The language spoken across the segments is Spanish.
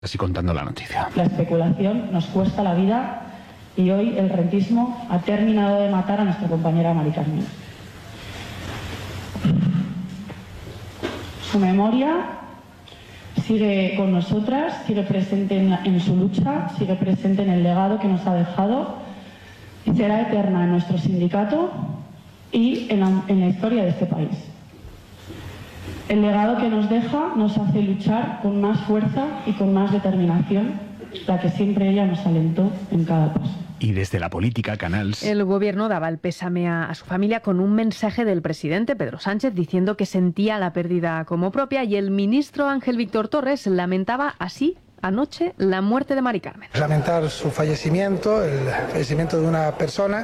Así contando la noticia. La especulación nos cuesta la vida y hoy el rentismo ha terminado de matar a nuestra compañera Mari Carmen. Su memoria sigue con nosotras, sigue presente en su lucha, sigue presente en el legado que nos ha dejado y será eterna en nuestro sindicato y en la historia de este país. El legado que nos deja nos hace luchar con más fuerza y con más determinación, la que siempre ella nos alentó en cada paso. Y desde la política, Canals. El gobierno daba el pésame a su familia con un mensaje del presidente Pedro Sánchez diciendo que sentía la pérdida como propia, y el ministro Ángel Víctor Torres lamentaba así anoche la muerte de Mari Carmen. Lamentar su fallecimiento, el fallecimiento de una persona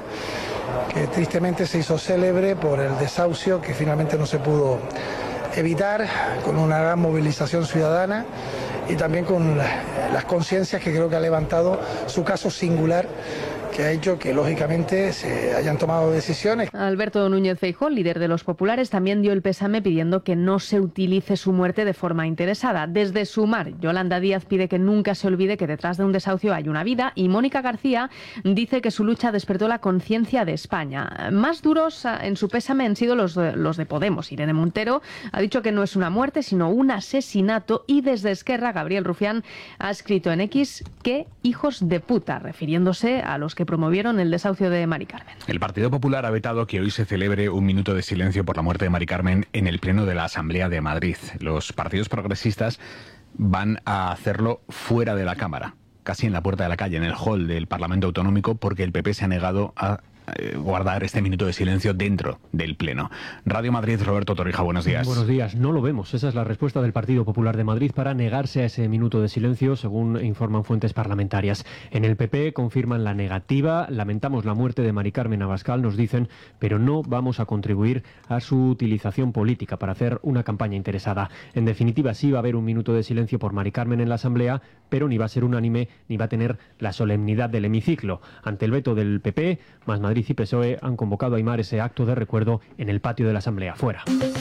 que tristemente se hizo célebre por el desahucio que finalmente no se pudo evitar, con una gran movilización ciudadana y también con las conciencias que creo que ha levantado su caso singular, que ha hecho que lógicamente se hayan tomado decisiones. Alberto Núñez Feijóo, líder de los populares, también dio el pésame pidiendo que no se utilice su muerte de forma interesada. Desde Sumar, Yolanda Díaz pide que nunca se olvide que detrás de un desahucio hay una vida, y Mónica García dice que su lucha despertó la conciencia de España. Más duros en su pésame han sido los de Podemos. Irene Montero ha dicho que no es una muerte sino un asesinato, y desde Esquerra Gabriel Rufián ha escrito en X que hijos de puta, refiriéndose a los que promovieron el desahucio de Mari Carmen. El Partido Popular ha vetado que hoy se celebre un minuto de silencio por la muerte de Mari Carmen en el Pleno de la Asamblea de Madrid. Los partidos progresistas van a hacerlo fuera de la Cámara, casi en la puerta de la calle, en el hall del Parlamento Autonómico, porque el PP se ha negado a guardar este minuto de silencio dentro del Pleno. Radio Madrid, Roberto Torrija, buenos días. Buenos días, no lo vemos. Esa es la respuesta del Partido Popular de Madrid para negarse a ese minuto de silencio, según informan fuentes parlamentarias. En el PP confirman la negativa. Lamentamos la muerte de Mari Carmen Abascal, nos dicen, pero no vamos a contribuir a su utilización política para hacer una campaña interesada. En definitiva, sí va a haber un minuto de silencio por Mari Carmen en la Asamblea, pero ni va a ser unánime ni va a tener la solemnidad del hemiciclo. Ante el veto del PP, Más Madrid y PSOE han convocado a Aimar ese acto de recuerdo en el patio de la Asamblea, fuera.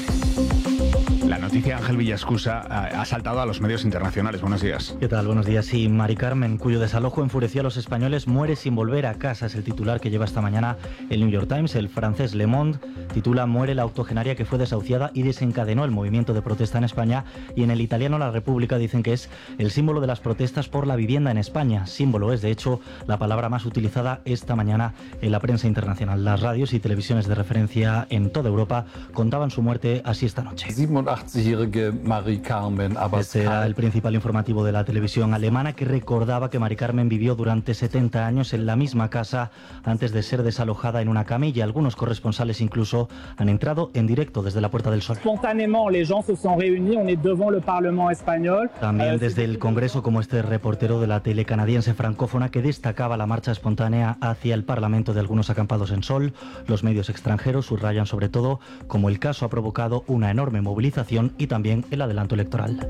La noticia, Ángel Villascusa, ha saltado a los medios internacionales. Buenos días. ¿Qué tal? Buenos días. Sí, Mari Carmen, cuyo desalojo enfureció a los españoles, muere sin volver a casa. Es el titular que lleva esta mañana el New York Times. El francés Le Monde titula "Muere la octogenaria que fue desahuciada y desencadenó el movimiento de protesta en España". Y en el italiano La República dicen que es el símbolo de las protestas por la vivienda en España. Símbolo es, de hecho, la palabra más utilizada esta mañana en la prensa internacional. Las radios y televisiones de referencia en toda Europa contaban su muerte así esta noche. Este era el principal informativo de la televisión alemana, que recordaba que Mari Carmen vivió durante 70 años en la misma casa antes de ser desalojada en una camilla. Algunos corresponsales incluso han entrado en directo desde la Puerta del Sol. También desde el Congreso, como este reportero de la tele canadiense francófona que destacaba la marcha espontánea hacia el Parlamento de algunos acampados en Sol. Los medios extranjeros subrayan sobre todo cómo el caso ha provocado una enorme movilización y también el adelanto electoral.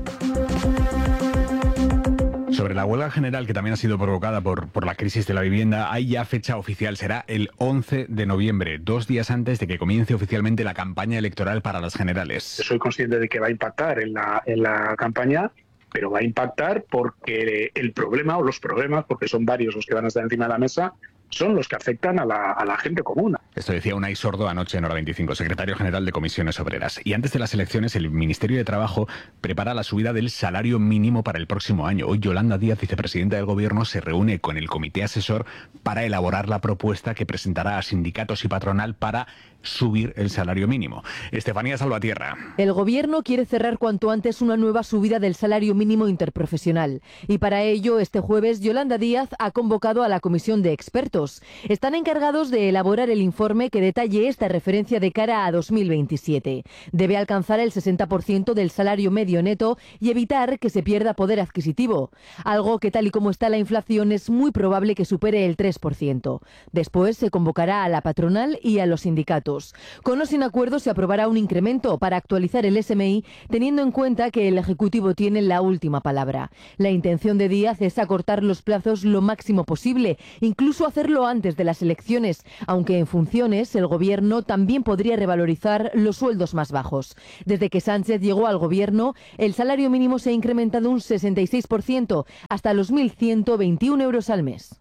Sobre la huelga general, que también ha sido provocada por la crisis de la vivienda, hay ya fecha oficial. Será el 11 de noviembre, 2 días antes de que comience oficialmente la campaña electoral para las generales. Soy consciente de que va a impactar en la campaña, pero va a impactar porque el problema, o los problemas, porque son varios los que van a estar encima de la mesa, son los que afectan a la gente común. Esto decía Unai Sordo anoche en Hora 25, secretario general de Comisiones Obreras. Y antes de las elecciones, el Ministerio de Trabajo prepara la subida del salario mínimo para el próximo año. Hoy Yolanda Díaz, vicepresidenta del Gobierno, se reúne con el comité asesor para elaborar la propuesta que presentará a sindicatos y patronal para subir el salario mínimo. Estefanía Salvatierra. El Gobierno quiere cerrar cuanto antes una nueva subida del salario mínimo interprofesional. Y para ello, este jueves, Yolanda Díaz ha convocado a la comisión de expertos. Están encargados de elaborar el informe que detalle esta referencia de cara a 2027. Debe alcanzar el 60% del salario medio neto y evitar que se pierda poder adquisitivo. Algo que, tal y como está la inflación, es muy probable que supere el 3%. Después se convocará a la patronal y a los sindicatos. Con o sin acuerdo se aprobará un incremento para actualizar el SMI, teniendo en cuenta que el Ejecutivo tiene la última palabra. La intención de Díaz es acortar los plazos lo máximo posible, incluso hacer hacerlo antes de las elecciones, aunque en funciones el gobierno también podría revalorizar los sueldos más bajos. Desde que Sánchez llegó al gobierno, el salario mínimo se ha incrementado un 66%, hasta los 1.121 euros al mes.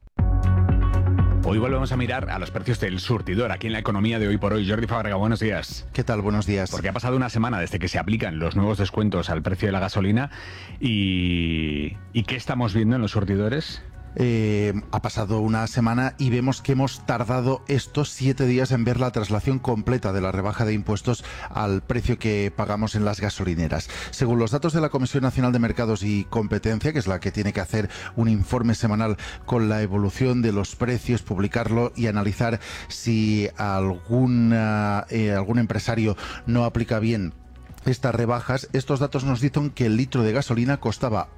Hoy volvemos a mirar a los precios del surtidor aquí en la economía de Hoy por Hoy. Jordi Fábrega, buenos días. ¿Qué tal? Buenos días. Porque ha pasado una semana desde que se aplican los nuevos descuentos al precio de la gasolina y ¿qué estamos viendo en los surtidores? Ha pasado una semana y vemos que hemos tardado estos 7 días en ver la traslación completa de la rebaja de impuestos al precio que pagamos en las gasolineras. Según los datos de la Comisión Nacional de Mercados y Competencia, que es la que tiene que hacer un informe semanal con la evolución de los precios, publicarlo y analizar si algún empresario no aplica bien estas rebajas, estos datos nos dicen que el litro de gasolina costaba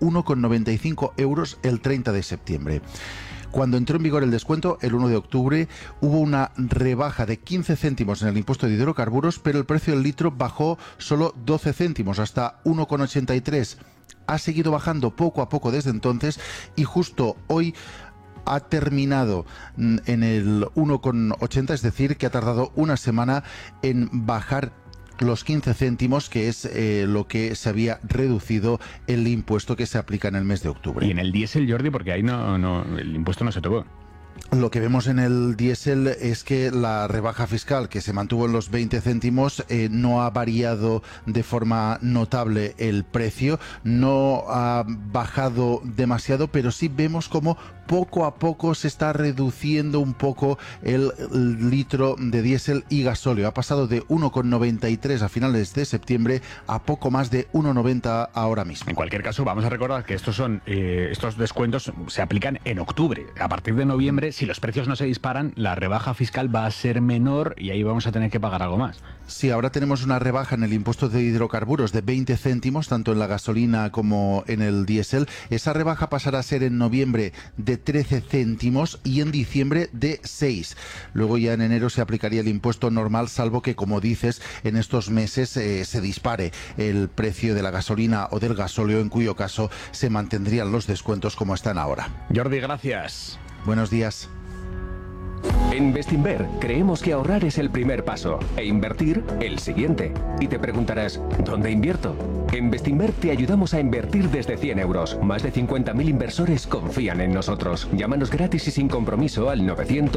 1,95 euros el 30 de septiembre. Cuando entró en vigor el descuento, el 1 de octubre, hubo una rebaja de 15 céntimos en el impuesto de hidrocarburos, pero el precio del litro bajó solo 12 céntimos, hasta 1,83. Ha seguido bajando poco a poco desde entonces y justo hoy ha terminado en el 1,80, es decir, que ha tardado una semana en bajar los 15 céntimos, que es lo que se había reducido el impuesto que se aplica en el mes de octubre. Y en el diésel, Jordi, porque ahí el impuesto no se tocó. Lo que vemos en el diésel es que la rebaja fiscal, que se mantuvo en los 20 céntimos, no ha variado de forma notable el precio, no ha bajado demasiado, pero sí vemos como poco a poco se está reduciendo un poco el litro de diésel y gasóleo. Ha pasado de 1,93 a finales de septiembre a poco más de 1,90 ahora mismo. En cualquier caso, vamos a recordar que estos descuentos se aplican en octubre. A partir de noviembre, si los precios no se disparan, la rebaja fiscal va a ser menor y ahí vamos a tener que pagar algo más. Sí, ahora tenemos una rebaja en el impuesto de hidrocarburos de 20 céntimos, tanto en la gasolina como en el diésel. Esa rebaja pasará a ser en noviembre de 13 céntimos y en diciembre de 6. Luego ya en enero se aplicaría el impuesto normal, salvo que, como dices, en estos meses se dispare el precio de la gasolina o del gasóleo, en cuyo caso se mantendrían los descuentos como están ahora. Jordi, gracias. Buenos días. En Bestinver creemos que ahorrar es el primer paso e invertir el siguiente. Y te preguntarás, ¿dónde invierto? En Bestinver te ayudamos a invertir desde 100 euros. Más de 50.000 inversores confían en nosotros. Llámanos gratis y sin compromiso al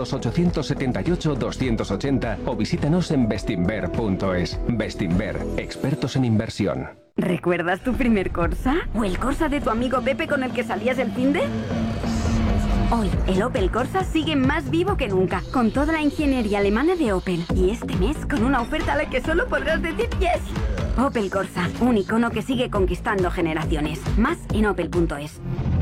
900-878-280 o visítanos en bestinver.es. Bestinver, expertos en inversión. ¿Recuerdas tu primer Corsa? ¿O el Corsa de tu amigo Pepe con el que salías el finde? Hoy, el Opel Corsa sigue más vivo que nunca, con toda la ingeniería alemana de Opel. Y este mes, con una oferta a la que solo podrás decir yes. Opel Corsa, un icono que sigue conquistando generaciones. Más en opel.es.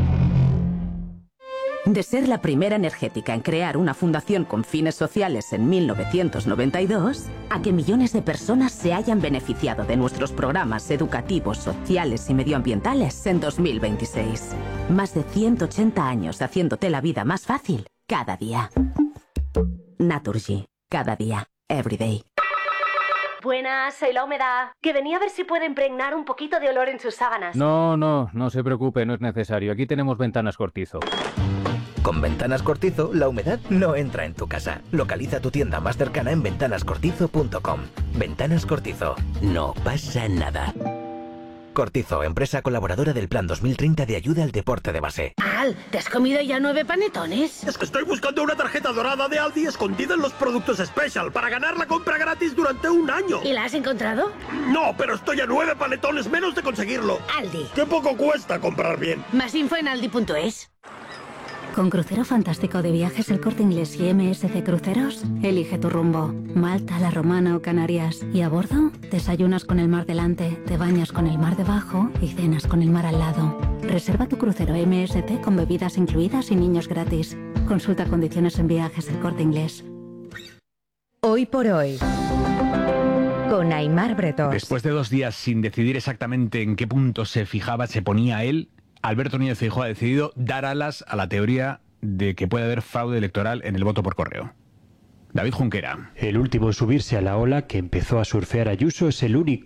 De ser la primera energética en crear una fundación con fines sociales en 1992, a que millones de personas se hayan beneficiado de nuestros programas educativos, sociales y medioambientales en 2026. Más de 180 años haciéndote la vida más fácil cada día. Naturgy, cada día, every day. Buenas, soy La Humedad, que venía a ver si puede impregnar un poquito de olor en sus sábanas. No se preocupe, no es necesario. Aquí tenemos Ventanas Cortizo. Con Ventanas Cortizo, la humedad no entra en tu casa. Localiza tu tienda más cercana en ventanascortizo.com. Ventanas Cortizo. No pasa nada. Cortizo, empresa colaboradora del Plan 2030 de ayuda al deporte de base. Al, ¿te has comido ya 9 panetones? Es que estoy buscando una tarjeta dorada de Aldi escondida en los productos Special para ganar la compra gratis durante un año. ¿Y la has encontrado? No, pero estoy a 9 panetones menos de conseguirlo. Aldi. ¡Qué poco cuesta comprar bien! Más info en aldi.es. Con Crucero Fantástico de Viajes El Corte Inglés y MSC Cruceros, elige tu rumbo. Malta, La Romana o Canarias. Y a bordo, desayunas con el mar delante, te bañas con el mar debajo y cenas con el mar al lado. Reserva tu crucero MSC con bebidas incluidas y niños gratis. Consulta condiciones en Viajes El Corte Inglés. Hoy por hoy, con Aimar Bretós. Después de 2 días sin decidir exactamente en qué punto se ponía él, Alberto Núñez Feijóo ha decidido dar alas a la teoría de que puede haber fraude electoral en el voto por correo. David Junquera. El último en subirse a la ola que empezó a surfear Ayuso es el único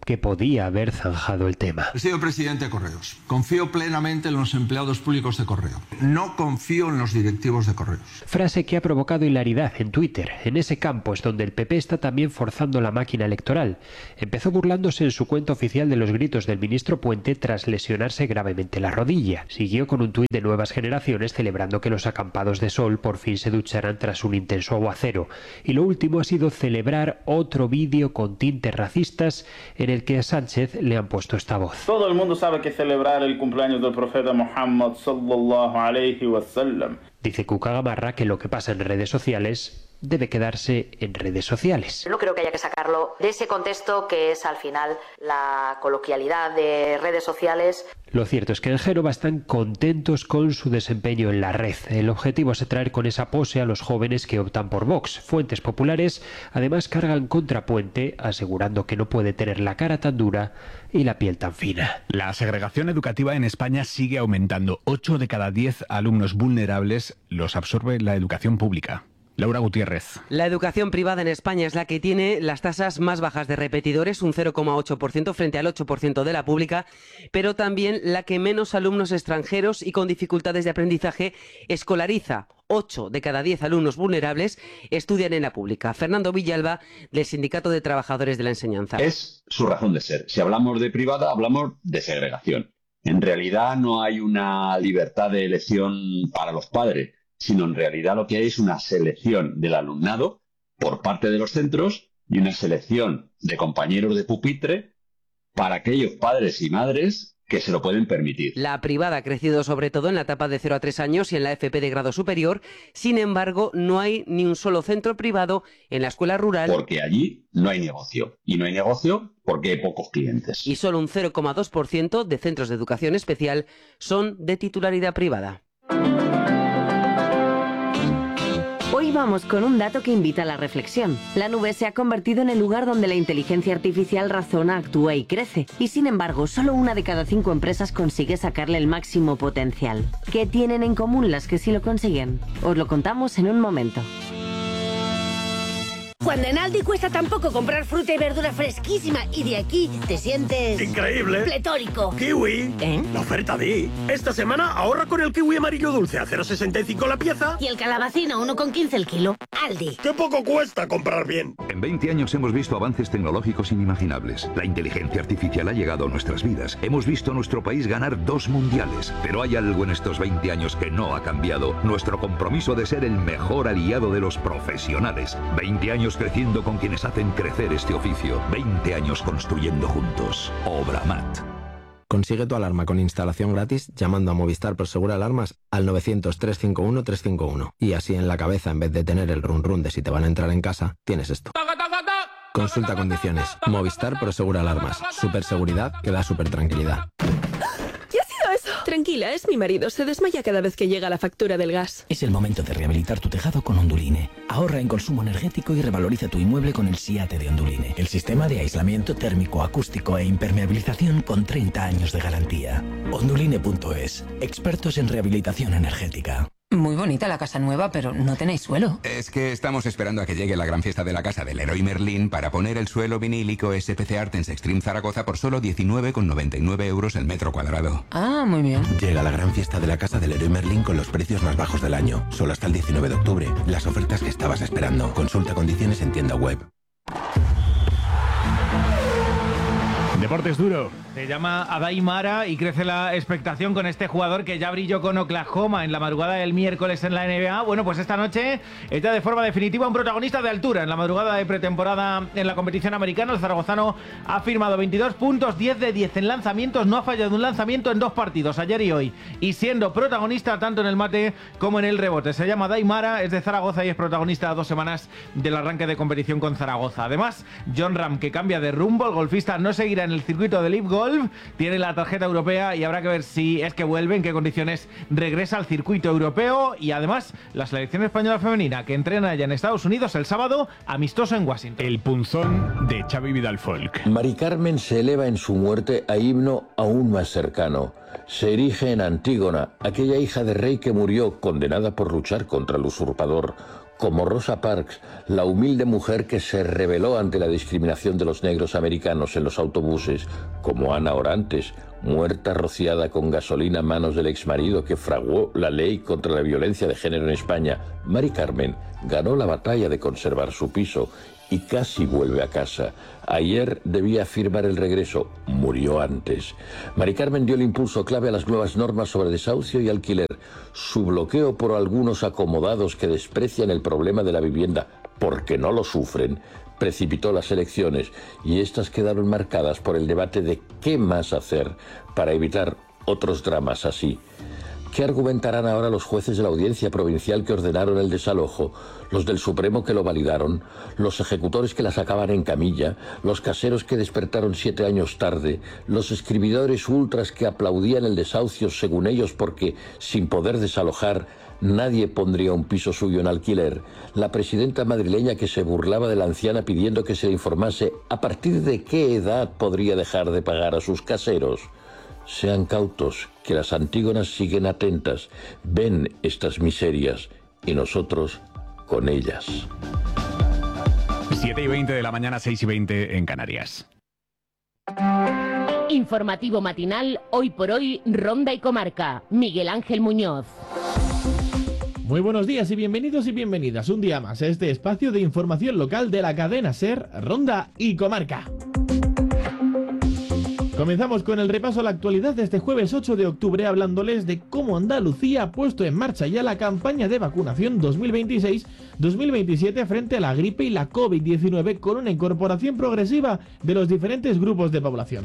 que podía haber zanjado el tema. He sido presidente de Correos. Confío plenamente en los empleados públicos de Correo. No confío en los directivos de Correos. Frase que ha provocado hilaridad en Twitter. En ese campo es donde el PP está también forzando la máquina electoral. Empezó burlándose en su cuenta oficial de los gritos del ministro Puente tras lesionarse gravemente la rodilla. Siguió con un tuit de Nuevas Generaciones celebrando que los acampados de sol por fin se ducharán tras un intenso aguacero. Y lo último ha sido celebrar otro vídeo con tintes racistas en el que a Sánchez le han puesto esta voz. Todo el mundo sabe que celebrar el cumpleaños del profeta Muhammad sallallahu alayhi wa sallam. Dice Cuca Gamarra que lo que pasa en redes sociales debe quedarse en redes sociales. No creo que haya que sacarlo de ese contexto que es al final la coloquialidad de redes sociales. Lo cierto es que en Génova están contentos con su desempeño en la red. El objetivo es atraer con esa pose a los jóvenes que optan por Vox. Fuentes populares además cargan contra Puente, asegurando que no puede tener la cara tan dura y la piel tan fina. La segregación educativa en España sigue aumentando. 8 de cada 10 alumnos vulnerables los absorbe la educación pública. Laura Gutiérrez. La educación privada en España es la que tiene las tasas más bajas de repetidores, un 0,8% frente al 8% de la pública, pero también la que menos alumnos extranjeros y con dificultades de aprendizaje escolariza. 8 de cada 10 alumnos vulnerables estudian en la pública. Fernando Villalba, del Sindicato de Trabajadores de la Enseñanza. Es su razón de ser. Si hablamos de privada, hablamos de segregación. En realidad no hay una libertad de elección para los padres, sino en realidad lo que hay es una selección del alumnado por parte de los centros y una selección de compañeros de pupitre para aquellos padres y madres que se lo pueden permitir. La privada ha crecido sobre todo en la etapa de 0 a 3 años y en la FP de grado superior. Sin embargo, no hay ni un solo centro privado en la escuela rural. Porque allí no hay negocio. Y no hay negocio porque hay pocos clientes. Y solo un 0,2% de centros de educación especial son de titularidad privada. Hoy vamos con un dato que invita a la reflexión. La nube se ha convertido en el lugar donde la inteligencia artificial razona, actúa y crece. Y sin embargo, solo 1 de cada 5 empresas consigue sacarle el máximo potencial. ¿Qué tienen en común las que sí lo consiguen? Os lo contamos en un momento. Cuando en Aldi cuesta tan poco comprar fruta y verdura fresquísima y de aquí te sientes... ¡increíble! ¡Pletórico! ¡Kiwi! La oferta de... Esta semana ahorra con el kiwi amarillo dulce a 0,65 la pieza. Y el calabacino 1,15 el kilo. Aldi. ¡Qué poco cuesta comprar bien! En 20 años hemos visto avances tecnológicos inimaginables. La inteligencia artificial ha llegado a nuestras vidas. Hemos visto a nuestro país ganar 2 mundiales. Pero hay algo en estos 20 años que no ha cambiado. Nuestro compromiso de ser el mejor aliado de los profesionales. 20 años creciendo con quienes hacen crecer este oficio. 20 años construyendo juntos. Obramat. Consigue tu alarma con instalación gratis llamando a Movistar Prosegur Alarmas al 900-351-351. Y así en la cabeza, en vez de tener el run run de si te van a entrar en casa, tienes esto. Consulta condiciones. Movistar Prosegur Alarmas. Super seguridad que da super tranquilidad. ¿Qué ha sido eso? Tranquila, es mi marido. Se desmaya cada vez que llega la factura del gas. Es el momento de rehabilitar tu tejado con Onduline. Ahorra en consumo energético y revaloriza tu inmueble con el SIATE de Onduline. El sistema de aislamiento térmico, acústico e impermeabilización con 30 años de garantía. Onduline.es. Expertos en rehabilitación energética. Muy bonita la casa nueva, pero no tenéis suelo. Es que estamos esperando a que llegue la gran fiesta de la casa del Leroy Merlin para poner el suelo vinílico SPC Artens Extreme Zaragoza por solo 19,99 euros el metro cuadrado. Ah, muy bien. Llega la gran fiesta de la casa del Leroy Merlin con los precios más bajos del año. Solo hasta el 19 de octubre. Las ofertas que estabas esperando. Consulta condiciones en tienda web. Deportes duro. Se llama Adai Mara y crece la expectación con este jugador que ya brilló con Oklahoma en la madrugada del miércoles en la NBA. Bueno, pues esta noche está de forma definitiva un protagonista de altura. En la madrugada de pretemporada en la competición americana, el zaragozano ha firmado 22 puntos, 10 de 10 en lanzamientos. No ha fallado un lanzamiento en 2 partidos, ayer y hoy. Y siendo protagonista tanto en el mate como en el rebote. Se llama Adai Mara, es de Zaragoza y es protagonista a 2 semanas del arranque de competición con Zaragoza. Además, John Ram, que cambia de rumbo, el golfista no seguirá en el circuito de Live Golf, tiene la tarjeta europea y habrá que ver si es que vuelve, en qué condiciones regresa al circuito europeo. Y además la selección española femenina, que entrena ya en Estados Unidos el sábado, amistoso en Washington. El punzón de Xavi Vidal Folk. Mari Carmen se eleva en su muerte a himno aún más cercano. Se erige en Antígona, aquella hija de rey que murió condenada por luchar contra el usurpador, como Rosa Parks, la humilde mujer que se rebeló ante la discriminación de los negros americanos en los autobuses, como Ana Orantes, muerta rociada con gasolina a manos del exmarido que fraguó la ley contra la violencia de género en España. Mari Carmen ganó la batalla de conservar su piso y casi vuelve a casa. Ayer debía firmar el regreso, murió antes. Mari Carmen dio el impulso clave a las nuevas normas sobre desahucio y alquiler. Su bloqueo por algunos acomodados que desprecian el problema de la vivienda porque no lo sufren, precipitó las elecciones, y estas quedaron marcadas por el debate de qué más hacer para evitar otros dramas así. ¿Qué argumentarán ahora los jueces de la Audiencia Provincial que ordenaron el desalojo, los del Supremo que lo validaron, los ejecutores que la sacaban en camilla, los caseros que despertaron 7 años tarde, los escribidores ultras que aplaudían el desahucio según ellos porque, sin poder desalojar, nadie pondría un piso suyo en alquiler, la presidenta madrileña que se burlaba de la anciana pidiendo que se le informase a partir de qué edad podría dejar de pagar a sus caseros? Sean cautos, que las Antígonas siguen atentas, ven estas miserias y nosotros con ellas. 7:20 de la mañana, 6:20 en Canarias. Informativo matinal, hoy por hoy, Ronda y Comarca. Miguel Ángel Muñoz. Muy buenos días y bienvenidos y bienvenidas un día más a este espacio de información local de la cadena SER, Ronda y Comarca. Comenzamos con el repaso a la actualidad de este jueves 8 de octubre hablándoles de cómo Andalucía ha puesto en marcha ya la campaña de vacunación 2026-2027 frente a la gripe y la COVID-19 con una incorporación progresiva de los diferentes grupos de población.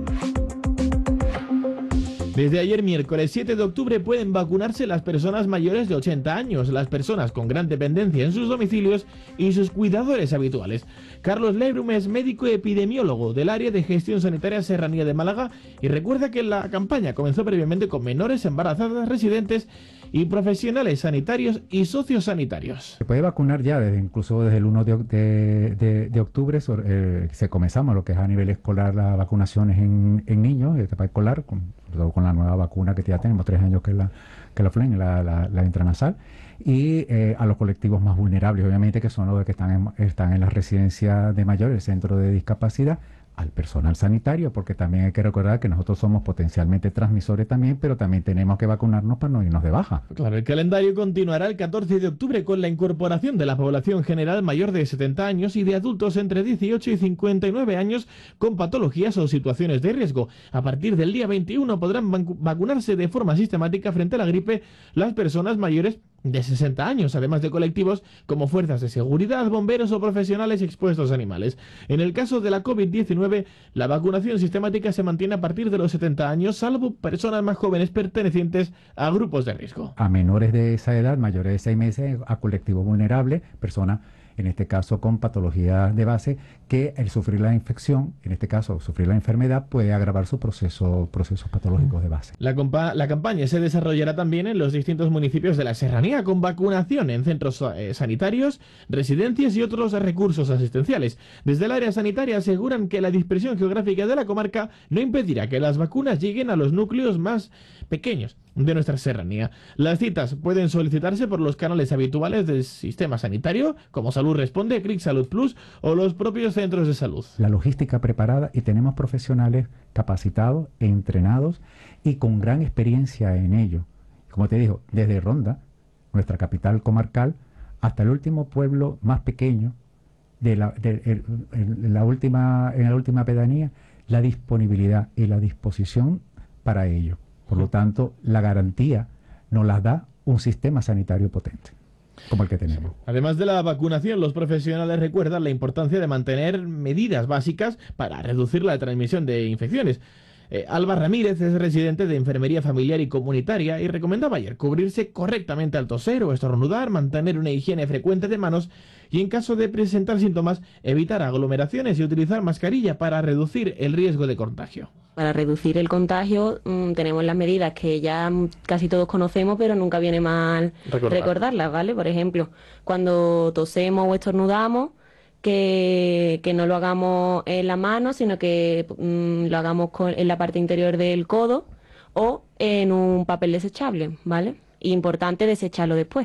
Desde ayer miércoles 7 de octubre pueden vacunarse las personas mayores de 80 años, las personas con gran dependencia en sus domicilios y sus cuidadores habituales. Carlos Lebrum es médico epidemiólogo del área de gestión sanitaria Serranía de Málaga y recuerda que la campaña comenzó previamente con menores, embarazadas, residentes y profesionales sanitarios y sociosanitarios. Se puede vacunar ya incluso desde el 1 de octubre, se comenzamos lo que es a nivel escolar las vacunaciones en niños, etapa escolar, con la nueva vacuna que ya tenemos 3 años que es la Flen, la intranasal, y a los colectivos más vulnerables, obviamente, que son los que están en las residencias de mayores, el centro de discapacidad, al personal sanitario, porque también hay que recordar que nosotros somos potencialmente transmisores también, pero también tenemos que vacunarnos para no irnos de baja. Claro, el calendario continuará el 14 de octubre con la incorporación de la población general mayor de 70 años y de adultos entre 18 y 59 años con patologías o situaciones de riesgo. A partir del día 21 podrán vacunarse de forma sistemática frente a la gripe las personas mayores de 60 años, además de colectivos como fuerzas de seguridad, bomberos o profesionales expuestos a animales. En el caso de la COVID-19, la vacunación sistemática se mantiene a partir de los 70 años, salvo personas más jóvenes pertenecientes a grupos de riesgo. A menores de esa edad, mayores de 6 meses, a colectivos vulnerables, personas en este caso con patología de base, que el sufrir la infección, en este caso sufrir la enfermedad, puede agravar sus procesos patológicos de base. La campaña se desarrollará también en los distintos municipios de la Serranía, con vacunación en centros sanitarios, residencias y otros recursos asistenciales. Desde el área sanitaria aseguran que la dispersión geográfica de la comarca no impedirá que las vacunas lleguen a los núcleos más pequeños de nuestra serranía. Las citas pueden solicitarse por los canales habituales del sistema sanitario, como Salud Responde, Clic Salud Plus o los propios centros de salud. La logística preparada y tenemos profesionales capacitados, entrenados y con gran experiencia en ello. Como te digo, desde Ronda, nuestra capital comarcal, hasta el último pueblo más pequeño en la última pedanía, la disponibilidad y la disposición para ello. Por lo tanto, la garantía nos la da un sistema sanitario potente, como el que tenemos. Además de la vacunación, los profesionales recuerdan la importancia de mantener medidas básicas para reducir la transmisión de infecciones. Alba Ramírez es residente de Enfermería Familiar y Comunitaria y recomendaba ayer cubrirse correctamente al toser o estornudar, mantener una higiene frecuente de manos y en caso de presentar síntomas evitar aglomeraciones y utilizar mascarilla para reducir el riesgo de contagio. Para reducir el contagio tenemos las medidas que ya casi todos conocemos, pero nunca viene mal recordarlas, ¿vale? Por ejemplo, cuando tosemos o estornudamos, que no lo hagamos en la mano, sino que lo hagamos en la parte interior del codo o en un papel desechable, ¿vale? Importante desecharlo después.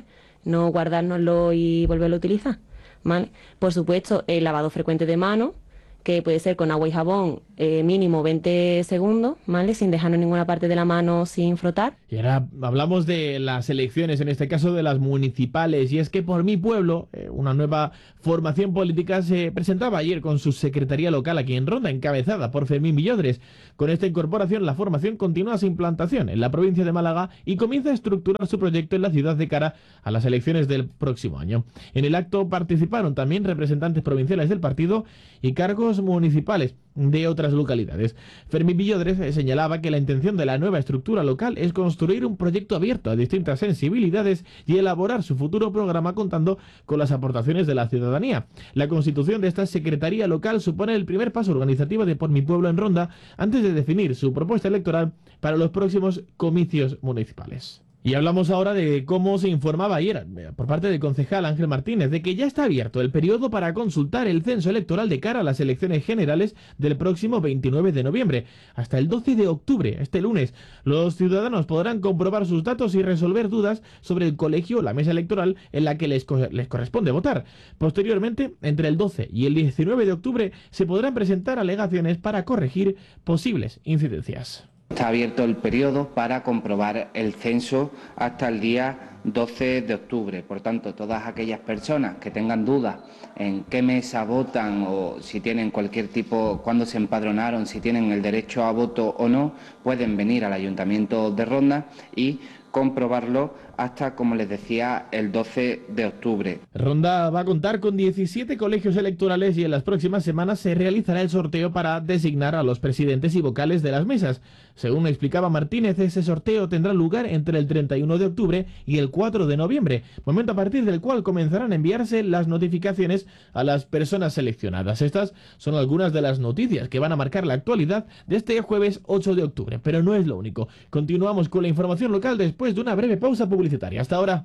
no guardárnoslo y volverlo a utilizar, ¿vale? Por supuesto, el lavado frecuente de manos, que puede ser con agua y jabón, mínimo 20 segundos, ¿vale? Sin dejarnos ninguna parte de la mano sin frotar. Y ahora hablamos de las elecciones, en este caso de las municipales, y es que Por Mi Pueblo, una nueva formación política, se presentaba ayer con su secretaría local aquí en Ronda, encabezada por Fermín Villodres. Con esta incorporación, la formación continúa su implantación en la provincia de Málaga y comienza a estructurar su proyecto en la ciudad de cara a las elecciones del próximo año. En el acto participaron también representantes provinciales del partido y cargos municipales de otras localidades. Fermín Villodres señalaba que la intención de la nueva estructura local es construir un proyecto abierto a distintas sensibilidades y elaborar su futuro programa contando con las aportaciones de la ciudadanía. La constitución de esta secretaría local supone el primer paso organizativo de Por Mi Pueblo en Ronda antes de definir su propuesta electoral para los próximos comicios municipales. Y hablamos ahora de cómo se informaba ayer por parte del concejal Ángel Martínez de que ya está abierto el periodo para consultar el censo electoral de cara a las elecciones generales del próximo 29 de noviembre. Hasta el 12 de octubre, este lunes, los ciudadanos podrán comprobar sus datos y resolver dudas sobre el colegio o la mesa electoral en la que les corresponde votar. Posteriormente, entre el 12 y el 19 de octubre, se podrán presentar alegaciones para corregir posibles incidencias. Está abierto el periodo para comprobar el censo hasta el día 12 de octubre. Por tanto, todas aquellas personas que tengan dudas en qué mesa votan o si tienen cualquier tipo, cuándo se empadronaron, si tienen el derecho a voto o no, pueden venir al Ayuntamiento de Ronda y comprobarlo hasta, como les decía, el 12 de octubre. Ronda va a contar con 17 colegios electorales y en las próximas semanas se realizará el sorteo para designar a los presidentes y vocales de las mesas. Según explicaba Martínez, ese sorteo tendrá lugar entre el 31 de octubre y el 4 de noviembre, momento a partir del cual comenzarán a enviarse las notificaciones a las personas seleccionadas. Estas son algunas de las noticias que van a marcar la actualidad de este jueves 8 de octubre, pero no es lo único. Continuamos con la información local después de una breve pausa publicitaria. Hasta ahora.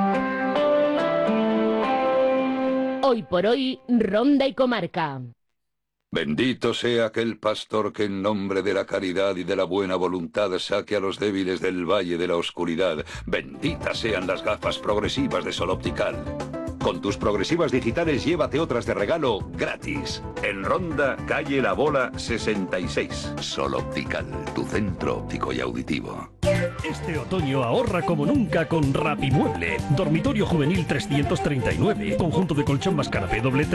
Hoy por hoy, Ronda y Comarca. Bendito sea aquel pastor que en nombre de la caridad y de la buena voluntad saque a los débiles del valle de la oscuridad. Benditas sean las gafas progresivas de Sol Optical. Con tus progresivas digitales llévate otras de regalo gratis. En Ronda, calle La Bola 66. Sol Optical, tu centro óptico y auditivo. Este otoño ahorra como nunca con Rapimueble. Dormitorio juvenil 339. Conjunto de colchón más canapé doble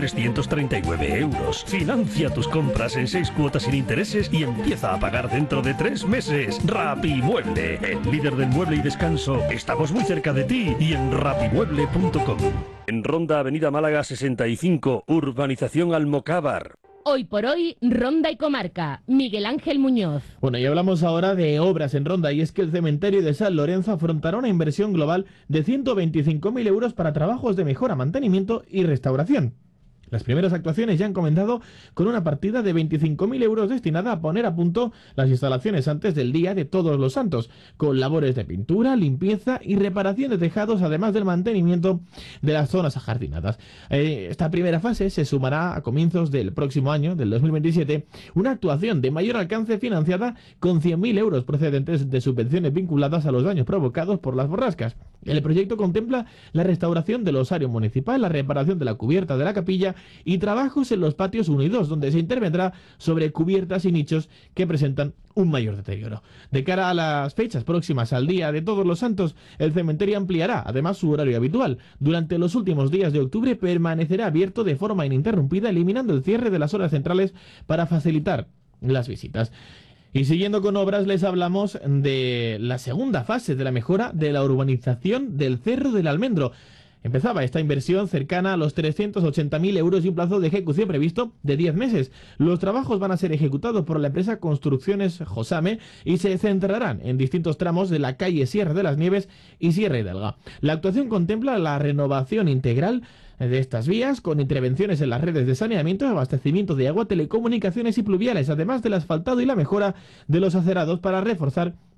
339 euros. Financia tus compras en 6 cuotas sin intereses y empieza a pagar dentro de 3 meses. Rapimueble, el líder del mueble y descanso. Estamos muy cerca de ti y en rapimueble.com. En Ronda, Avenida Málaga 65, Urbanización Almocávar. Hoy por hoy, Ronda y Comarca. Miguel Ángel Muñoz. Bueno, y hablamos ahora de obras en Ronda, y es que el cementerio de San Lorenzo afrontará una inversión global de 125.000 euros para trabajos de mejora, mantenimiento y restauración. Las primeras actuaciones ya han comenzado con una partida de 25.000 euros destinada a poner a punto las instalaciones antes del Día de Todos los Santos, con labores de pintura, limpieza y reparación de tejados, además del mantenimiento de las zonas ajardinadas. Esta primera fase se sumará a comienzos del próximo año, del 2027, una actuación de mayor alcance financiada con 100.000 euros procedentes de subvenciones vinculadas a los daños provocados por las borrascas. El proyecto contempla la restauración del osario municipal, la reparación de la cubierta de la capilla y trabajos en los patios 1 y 2, donde se intervendrá sobre cubiertas y nichos que presentan un mayor deterioro. De cara a las fechas próximas al Día de Todos los Santos, el cementerio ampliará además su horario habitual. Durante los últimos días de octubre permanecerá abierto de forma ininterrumpida, eliminando el cierre de las horas centrales para facilitar las visitas. Y siguiendo con obras, les hablamos de la segunda fase de la mejora de la urbanización del Cerro del Almendro. Empezaba esta inversión cercana a los 380.000 euros y un plazo de ejecución previsto de 10 meses. Los trabajos van a ser ejecutados por la empresa Construcciones Josame y se centrarán en distintos tramos de la calle Sierra de las Nieves y Sierra Hidalga. La actuación contempla la renovación integral de estas vías, con intervenciones en las redes de saneamiento, abastecimiento de agua, telecomunicaciones y pluviales, además del asfaltado y la mejora de los acerados para reforzar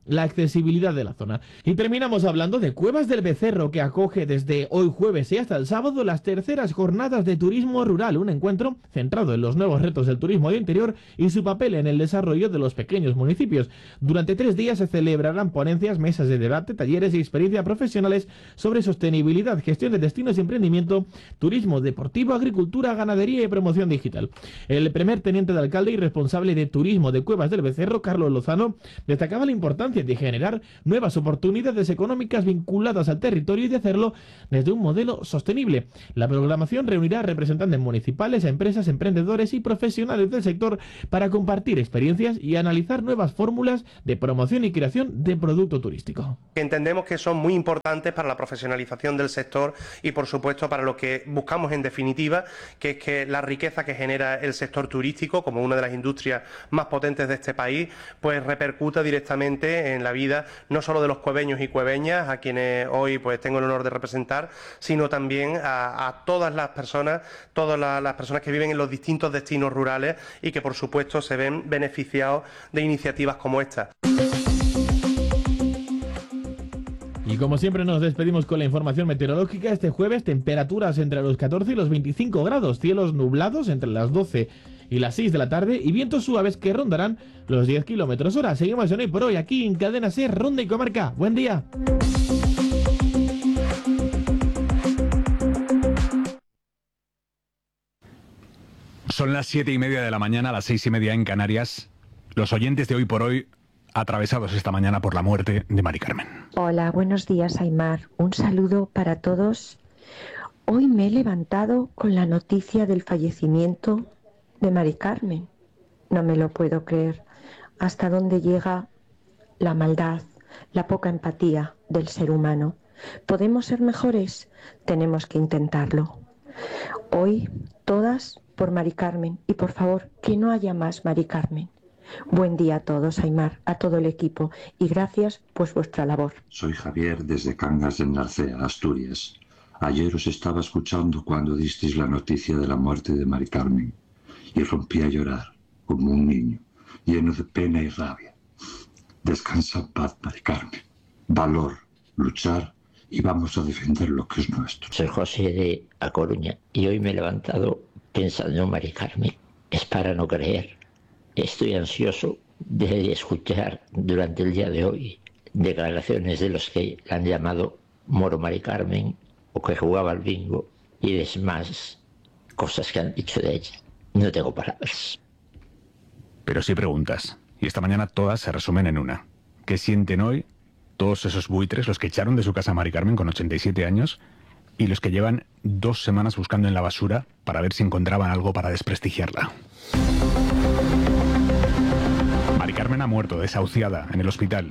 la accesibilidad de la zona. Y terminamos hablando de Cuevas del Becerro, que acoge desde hoy jueves y hasta el sábado las terceras jornadas de turismo rural, un encuentro centrado en los nuevos retos del turismo de interior y su papel en el desarrollo de los pequeños municipios. Durante 3 días se celebrarán ponencias, mesas de debate, talleres y experiencia profesionales sobre sostenibilidad, gestión de destinos y emprendimiento, turismo deportivo, agricultura, ganadería y promoción digital. El primer teniente de alcalde y responsable de turismo de Cuevas del Becerro, Carlos Lozano, destacaba la importancia de generar nuevas oportunidades económicas vinculadas al territorio y de hacerlo desde un modelo sostenible. La programación reunirá a representantes municipales, empresas, emprendedores y profesionales del sector para compartir experiencias y analizar nuevas fórmulas de promoción y creación de producto turístico. Entendemos que son muy importantes para la profesionalización del sector y, por supuesto, para lo que buscamos en definitiva, que es que la riqueza que genera el sector turístico, como una de las industrias más potentes de este país, pues repercuta directamente en la vida no solo de los cueveños y cueveñas, a quienes hoy pues tengo el honor de representar, sino también a todas las personas que viven en los distintos destinos rurales y que por supuesto se ven beneficiados de iniciativas como esta. Y como siempre nos despedimos con la información meteorológica. Este jueves temperaturas entre los 14 y los 25 grados, cielos nublados entre las 12 y las 6 de la tarde y vientos suaves que rondarán los 10 kilómetros hora. Seguimos en Hoy por Hoy aquí en Cadena SER, Ronda y Comarca. Buen día. Son las 7:30 de la mañana, las 6:30 en Canarias. Los oyentes de Hoy por Hoy atravesados esta mañana por la muerte de Mari Carmen. Hola, buenos días, Aimar. Un saludo para todos. Hoy me he levantado con la noticia del fallecimiento de Mari Carmen. No me lo puedo creer. Hasta dónde llega la maldad, la poca empatía del ser humano. ¿Podemos ser mejores? Tenemos que intentarlo. Hoy, todas por Mari Carmen. Y por favor, que no haya más Mari Carmen. Buen día a todos, Aimar, a todo el equipo. Y gracias por vuestra labor. Soy Javier desde Cangas de Narcea, Asturias. Ayer os estaba escuchando cuando disteis la noticia de la muerte de Mari Carmen. Y rompí a llorar, como un niño, lleno de pena y rabia. Descansa en paz, Mari Carmen. Valor, luchar y vamos a defender lo que es nuestro. Soy José de A Coruña y hoy me he levantado pensando en Mari Carmen. Es para no creer. Estoy ansioso de escuchar durante el día de hoy declaraciones de los que la han llamado Moro Mari Carmen o que jugaba al bingo y demás cosas que han dicho de ella. No tengo palabras. Pero sí preguntas, y esta mañana todas se resumen en una. ¿Qué sienten hoy todos esos buitres, los que echaron de su casa a Mari Carmen con 87 años y los que llevan 2 semanas buscando en la basura para ver si encontraban algo para desprestigiarla? Mari Carmen ha muerto desahuciada en el hospital.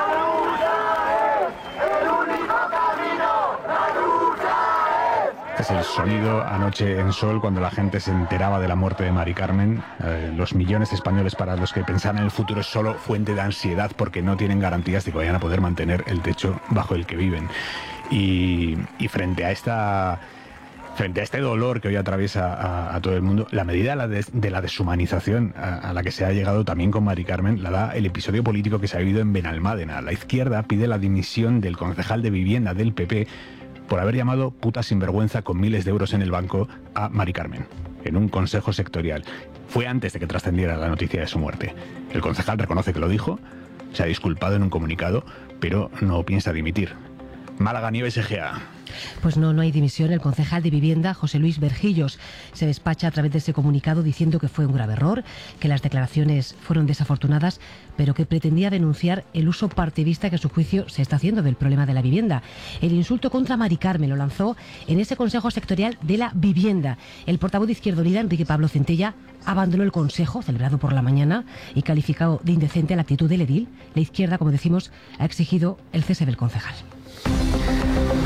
Es el sonido anoche en Sol cuando la gente se enteraba de la muerte de Mari Carmen. Los millones de españoles para los que pensar en el futuro es solo fuente de ansiedad porque no tienen garantías de que vayan a poder mantener el techo bajo el que viven. Y frente a este dolor que hoy atraviesa a todo el mundo, la medida de la deshumanización a la que se ha llegado también con Mari Carmen la da el episodio político que se ha vivido en Benalmádena. La izquierda pide la dimisión del concejal de vivienda del PP por haber llamado puta sinvergüenza con miles de euros en el banco a Mari Carmen, en un consejo sectorial. Fue antes de que trascendiera la noticia de su muerte. El concejal reconoce que lo dijo, se ha disculpado en un comunicado, pero no piensa dimitir. Málaga Nieves Egea. Pues no hay dimisión. El concejal de vivienda, José Luis Berjillos, se despacha a través de ese comunicado diciendo que fue un grave error, que las declaraciones fueron desafortunadas, pero que pretendía denunciar el uso partidista que a su juicio se está haciendo del problema de la vivienda. El insulto contra Mari Carmen lo lanzó en ese Consejo Sectorial de la Vivienda. El portavoz de Izquierda Unida, Enrique Pablo Centella, abandonó el consejo, celebrado por la mañana, y calificado de indecente la actitud del edil. La izquierda, como decimos, ha exigido el cese del concejal.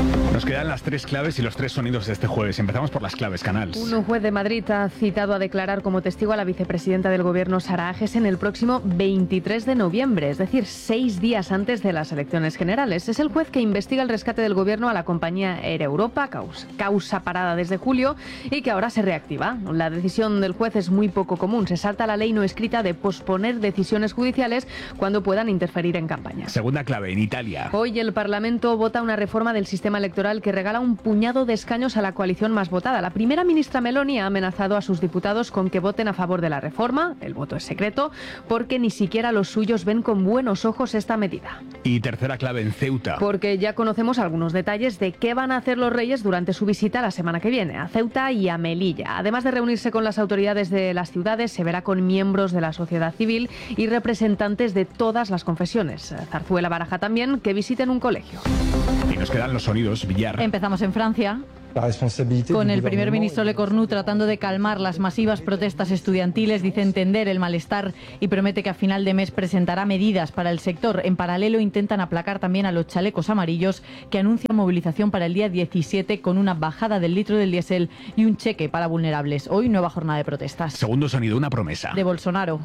quedan las 3 claves y los 3 sonidos de este jueves. Empezamos por las claves, Canals. Un juez de Madrid ha citado a declarar como testigo a la vicepresidenta del Gobierno, Sara Ages, en el próximo 23 de noviembre, es decir, 6 días antes de las elecciones generales. Es el juez que investiga el rescate del Gobierno a la compañía Air Europa, causa parada desde julio y que ahora se reactiva. La decisión del juez es muy poco común. Se salta la ley no escrita de posponer decisiones judiciales cuando puedan interferir en campañas. Segunda clave, en Italia. Hoy el Parlamento vota una reforma del sistema electoral que regala un puñado de escaños a la coalición más votada. La primera ministra Meloni ha amenazado a sus diputados con que voten a favor de la reforma. El voto es secreto porque ni siquiera los suyos ven con buenos ojos esta medida. Y tercera clave, en Ceuta. Porque ya conocemos algunos detalles de qué van a hacer los reyes durante su visita la semana que viene a Ceuta y a Melilla. Además de reunirse con las autoridades de las ciudades, se verá con miembros de la sociedad civil y representantes de todas las confesiones. Zarzuela baraja también que visiten un colegio. Y nos quedan los sonidos, Villar. Empezamos en Francia, con el primer ministro Le Cornu tratando de calmar las masivas protestas estudiantiles. Dice entender el malestar y promete que a final de mes presentará medidas para el sector. En paralelo intentan aplacar también a los chalecos amarillos, que anuncian movilización para el día 17 con una bajada del litro del diésel y un cheque para vulnerables. Hoy nueva jornada de protestas. Segundo sonido, una promesa. De Bolsonaro,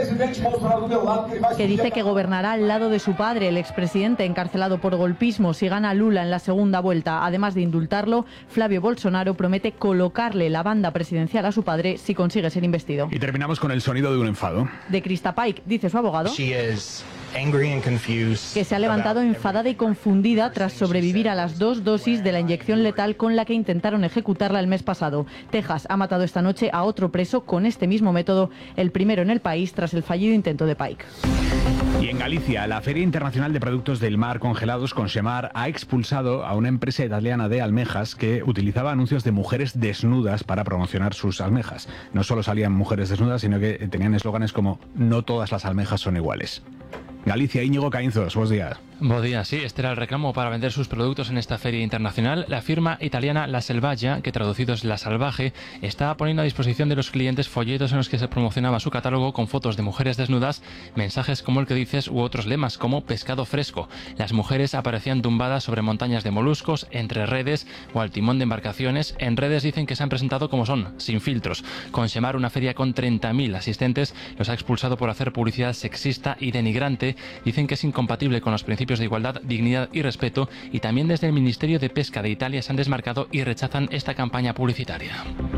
que dice que gobernará al lado de su padre, el expresidente encarcelado por golpismo, si gana Lula en la segunda vuelta. Además de indultarlo, Flavio Bolsonaro promete colocarle la banda presidencial a su padre si consigue ser investido. Y terminamos con el sonido de un enfado. De Krista Paik, dice su abogado, que se ha levantado enfadada y confundida tras sobrevivir a las 2 dosis de la inyección letal con la que intentaron ejecutarla el mes pasado. Texas ha matado esta noche a otro preso con este mismo método, el primero en el país tras el fallido intento de Paik. Y en Galicia, la Feria Internacional de Productos del Mar Congelados, Consemar, ha expulsado a una empresa italiana de almejas que utilizaba anuncios de mujeres desnudas para promocionar sus almejas. No solo salían mujeres desnudas, sino que tenían eslóganes como "no todas las almejas son iguales". Galicia, Íñigo Caínzos, buenos días. Buenos días, sí, este era el reclamo para vender sus productos en esta feria internacional. La firma italiana La Selvaggia, que traducido es La Salvaje, está poniendo a disposición de los clientes folletos en los que se promocionaba su catálogo con fotos de mujeres desnudas, mensajes como el que dices u otros lemas como pescado fresco. Las mujeres aparecían tumbadas sobre montañas de moluscos, entre redes o al timón de embarcaciones. En redes dicen que se han presentado como son, sin filtros. Consemar, una feria con 30.000 asistentes, los ha expulsado por hacer publicidad sexista y denigrante. Dicen que es incompatible con los principios de igualdad, dignidad y respeto, y también desde el Ministerio de Pesca de Italia se han desmarcado y rechazan esta campaña publicitaria.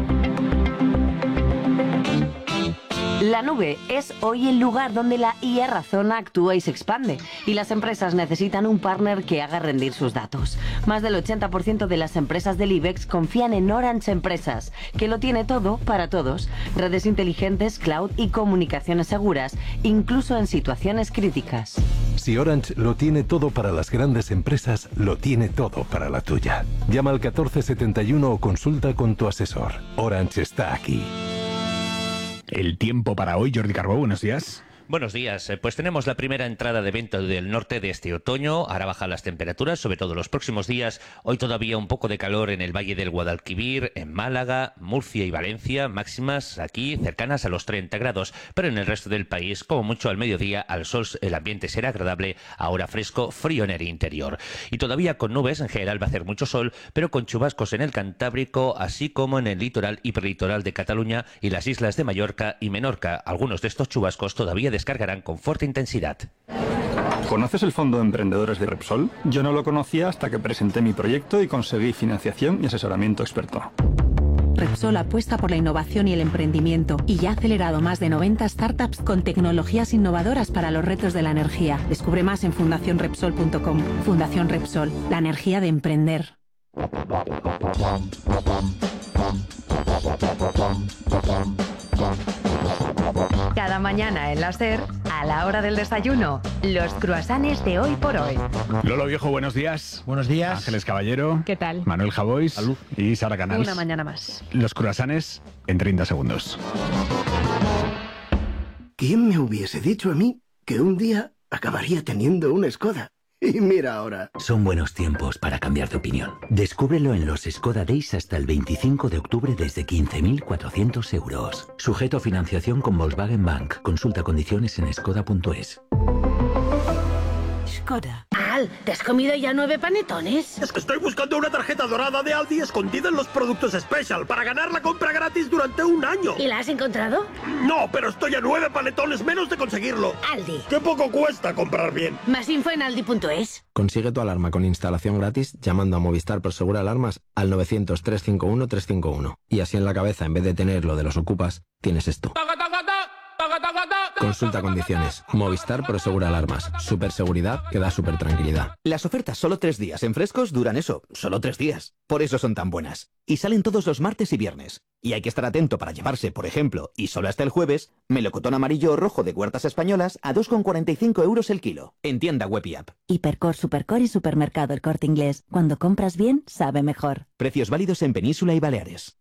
La nube es hoy el lugar donde la IA razona, actúa y se expande, y las empresas necesitan un partner que haga rendir sus datos. Más del 80% de las empresas del IBEX confían en Orange Empresas, que lo tiene todo para todos: redes inteligentes, cloud y comunicaciones seguras, incluso en situaciones críticas. Si Orange lo tiene todo para las grandes empresas, lo tiene todo para la tuya. Llama al 1471 o consulta con tu asesor. Orange está aquí. El tiempo para hoy, Jordi Carbó, buenos días. Buenos días. Pues tenemos la primera entrada de viento del norte de este otoño. Ahora bajan las temperaturas, sobre todo los próximos días. Hoy todavía un poco de calor en el Valle del Guadalquivir, en Málaga, Murcia y Valencia, máximas aquí cercanas a los 30 grados. Pero en el resto del país, como mucho al mediodía, al sol el ambiente será agradable, ahora fresco, frío en el interior. Y todavía con nubes, en general va a hacer mucho sol, pero con chubascos en el Cantábrico, así como en el litoral y prelitoral de Cataluña y las islas de Mallorca y Menorca. Algunos de estos chubascos todavía descargarán con fuerte intensidad. ¿Conoces el Fondo de Emprendedores de Repsol? Yo no lo conocía hasta que presenté mi proyecto y conseguí financiación y asesoramiento experto. Repsol apuesta por la innovación y el emprendimiento y ya ha acelerado más de 90 startups con tecnologías innovadoras para los retos de la energía. Descubre más en fundacionrepsol.com. Fundación Repsol, la energía de emprender. Cada mañana en la SER, a la hora del desayuno, los croissants de hoy por hoy. Lolo Viejo, buenos días. Buenos días. Ángeles Caballero. ¿Qué tal? Manuel Javois. Salud. Y Sara Canals. Una mañana más. Los croissants en 30 segundos. ¿Quién me hubiese dicho a mí que un día acabaría teniendo una Skoda? Y mira ahora. Son buenos tiempos para cambiar de opinión. Descúbrelo en los Skoda Days hasta el 25 de octubre desde 15.400 euros. Sujeto a financiación con Volkswagen Bank. Consulta condiciones en skoda.es. Skoda. chaval, ¿te has comido ya 9 panetones? Es que estoy buscando una tarjeta dorada de Aldi escondida en los productos Special para ganar la compra gratis durante un año. ¿Y la has encontrado? No, pero estoy a 9 panetones menos de conseguirlo. Aldi. ¡Qué poco cuesta comprar bien! Más info en aldi.es. Consigue tu alarma con instalación gratis llamando a Movistar Prosegur Alarmas al 900-351-351. Y así en la cabeza, en vez de tener lo de los ocupas, tienes esto. Consulta condiciones. Movistar Prosegur Alarmas. Superseguridad que da super tranquilidad. Las ofertas solo 3 días en Frescos duran eso, solo 3 días. Por eso son tan buenas. Y salen todos los martes y viernes. Y hay que estar atento para llevarse, por ejemplo, y solo hasta el jueves, melocotón amarillo o rojo de Huertas Españolas a 2,45 € el kilo. En tienda web y app. Hipercor, Supercor y Supermercado El Corte Inglés. Cuando compras bien, sabe mejor. Precios válidos en Península y Baleares.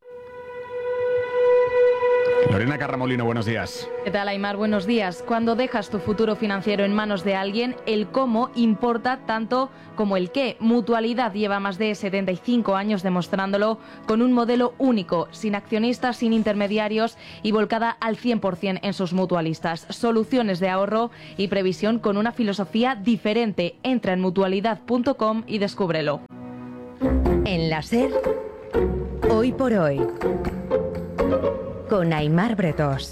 Lorena Carramolino, buenos días. ¿Qué tal, Aymar? Buenos días. Cuando dejas tu futuro financiero en manos de alguien, el cómo importa tanto como el qué. Mutualidad lleva más de 75 años demostrándolo con un modelo único, sin accionistas, sin intermediarios y volcada al 100% en sus mutualistas. Soluciones de ahorro y previsión con una filosofía diferente. Entra en mutualidad.com y descúbrelo. En la SER, hoy por hoy, con Aymar Bretos.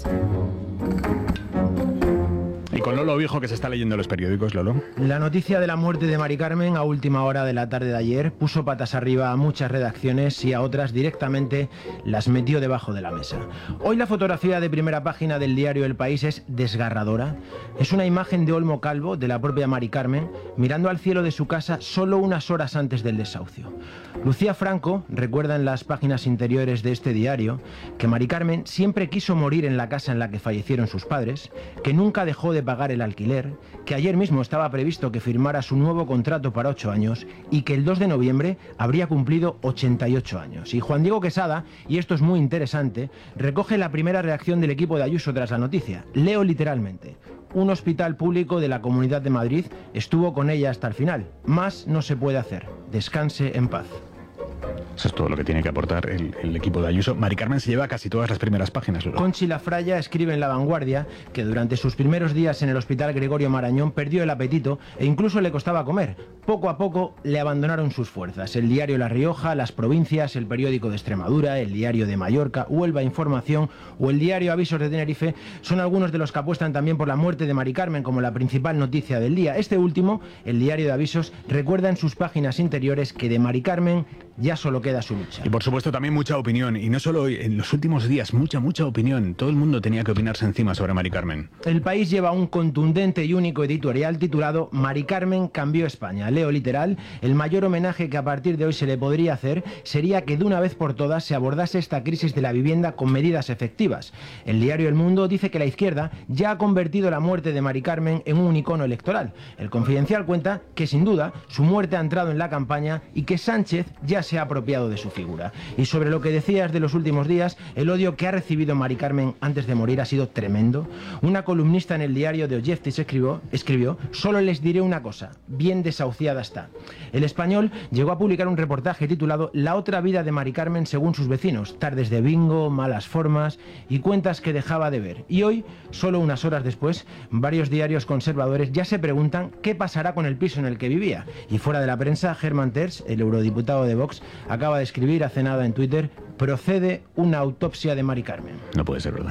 Y con Lolo Viejo, que se está leyendo los periódicos, Lolo. La noticia de la muerte de Mari Carmen a última hora de la tarde de ayer puso patas arriba a muchas redacciones y a otras directamente las metió debajo de la mesa. Hoy la fotografía de primera página del diario El País es desgarradora. Es una imagen de Olmo Calvo, de la propia Mari Carmen, mirando al cielo de su casa solo unas horas antes del desahucio. Lucía Franco recuerda en las páginas interiores de este diario que Mari Carmen siempre quiso morir en la casa en la que fallecieron sus padres, que nunca dejó de pagar el alquiler, que ayer mismo estaba previsto que firmara su nuevo contrato para 8 años y que el 2 de noviembre habría cumplido 88 años. Y Juan Diego Quesada, y esto es muy interesante, recoge la primera reacción del equipo de Ayuso tras la noticia. Leo literalmente: un hospital público de la Comunidad de Madrid estuvo con ella hasta el final. Más no se puede hacer. Descanse en paz. Eso es todo lo que tiene que aportar el equipo de Ayuso. Mari Carmen se lleva casi todas las primeras páginas, Lolo. Conchi Lafraya escribe en La Vanguardia que durante sus primeros días en el Hospital Gregorio Marañón perdió el apetito e incluso le costaba comer. Poco a poco le abandonaron sus fuerzas. El diario La Rioja, Las Provincias, el periódico de Extremadura, el diario de Mallorca, Huelva Información o el diario Avisos de Tenerife son algunos de los que apuestan también por la muerte de Mari Carmen como la principal noticia del día. Este último, el diario de Avisos, recuerda en sus páginas interiores que de Mari Carmen ya solo queda su lucha. Y por supuesto también mucha opinión, y no solo hoy, en los últimos días, mucha opinión. Todo el mundo tenía que opinarse encima sobre Mari Carmen. El País lleva un contundente y único editorial titulado Mari Carmen cambió España. Leo literal: el mayor homenaje que a partir de hoy se le podría hacer sería que de una vez por todas se abordase esta crisis de la vivienda con medidas efectivas. El diario El Mundo dice que la izquierda ya ha convertido la muerte de Mari Carmen en un icono electoral. El Confidencial cuenta que sin duda su muerte ha entrado en la campaña y que Sánchez ya se ha apropiado de su figura. Y sobre lo que decías de los últimos días, el odio que ha recibido Mari Carmen antes de morir ha sido tremendo. Una columnista en el diario de Objectis escribió: solo les diré una cosa, bien desahuciada está. El Español llegó a publicar un reportaje titulado La otra vida de Mari Carmen según sus vecinos, tardes de bingo, malas formas y cuentas que dejaba de ver. Y hoy, solo unas horas después, varios diarios conservadores ya se preguntan qué pasará con el piso en el que vivía. Y fuera de la prensa, Hermann Tertsch, el eurodiputado de Vox, acaba de escribir hace nada en Twitter: procede una autopsia de Mari Carmen. No puede ser verdad.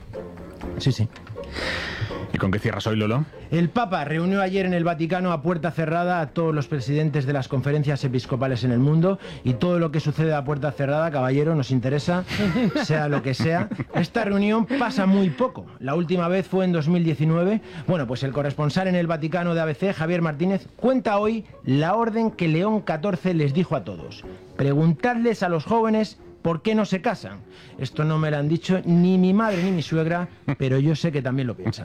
Sí. ¿Y con qué cierras hoy, Lolo? El Papa reunió ayer en el Vaticano a puerta cerrada a todos los presidentes de las conferencias episcopales en el mundo, y todo lo que sucede a puerta cerrada, caballero, nos interesa, sea lo que sea. Esta reunión pasa muy poco. La última vez fue en 2019. Bueno, pues el corresponsal en el Vaticano de ABC, Javier Martínez, cuenta hoy la orden que León XIV les dijo a todos: preguntadles a los jóvenes ¿por qué no se casan? Esto no me lo han dicho ni mi madre ni mi suegra, pero yo sé que también lo piensan.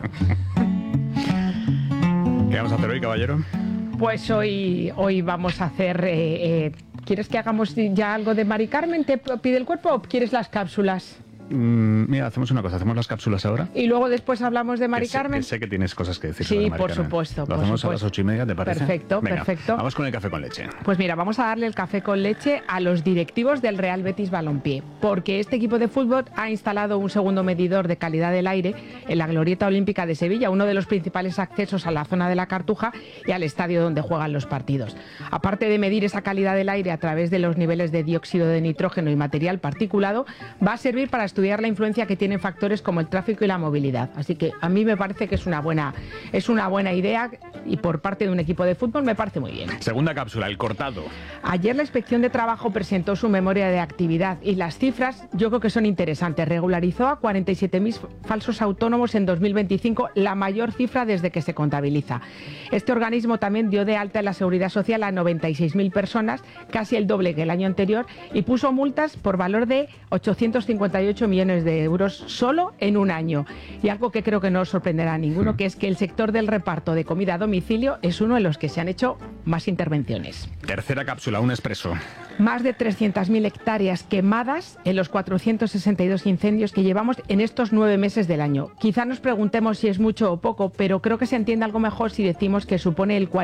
¿Qué vamos a hacer hoy, caballero? Pues hoy vamos a hacer... ¿quieres que hagamos ya algo de Mari Carmen? ¿Te pide el cuerpo o quieres las cápsulas? Mira, hacemos una cosa, hacemos las cápsulas ahora. Y luego después hablamos de Mari Carmen. Sé que tienes cosas que decir. Sí, sobre Mari por Carmen. supuesto. Lo hacemos a las 8:30, ¿te parece? Perfecto, Venga, perfecto. Vamos con el café con leche. Pues mira, vamos a darle el café con leche a los directivos del Real Betis Balompié, porque este equipo de fútbol ha instalado un segundo medidor de calidad del aire en la Glorieta Olímpica de Sevilla, uno de los principales accesos a la zona de la Cartuja y al estadio donde juegan los partidos. Aparte de medir esa calidad del aire a través de los niveles de dióxido de nitrógeno y material particulado, va a servir para estudiar la influencia que tienen factores como el tráfico y la movilidad. Así que a mí me parece que es una buena idea y por parte de un equipo de fútbol me parece muy bien. Segunda cápsula, el cortado. Ayer la Inspección de Trabajo presentó su memoria de actividad y las cifras yo creo que son interesantes. Regularizó a 47.000 falsos autónomos en 2025, la mayor cifra desde que se contabiliza. Este organismo también dio de alta en la Seguridad Social a 96.000 personas, casi el doble que el año anterior, y puso multas por valor de 858 millones de euros solo en un año. Y algo que creo que no os sorprenderá a ninguno, que es que el sector del reparto de comida a domicilio es uno de los que se han hecho más intervenciones. Tercera cápsula, un expreso. Más de 300.000 hectáreas quemadas en los 462 incendios que llevamos en estos 9 meses del año. Quizá nos preguntemos si es mucho o poco, pero creo que se entiende algo mejor si decimos que supone el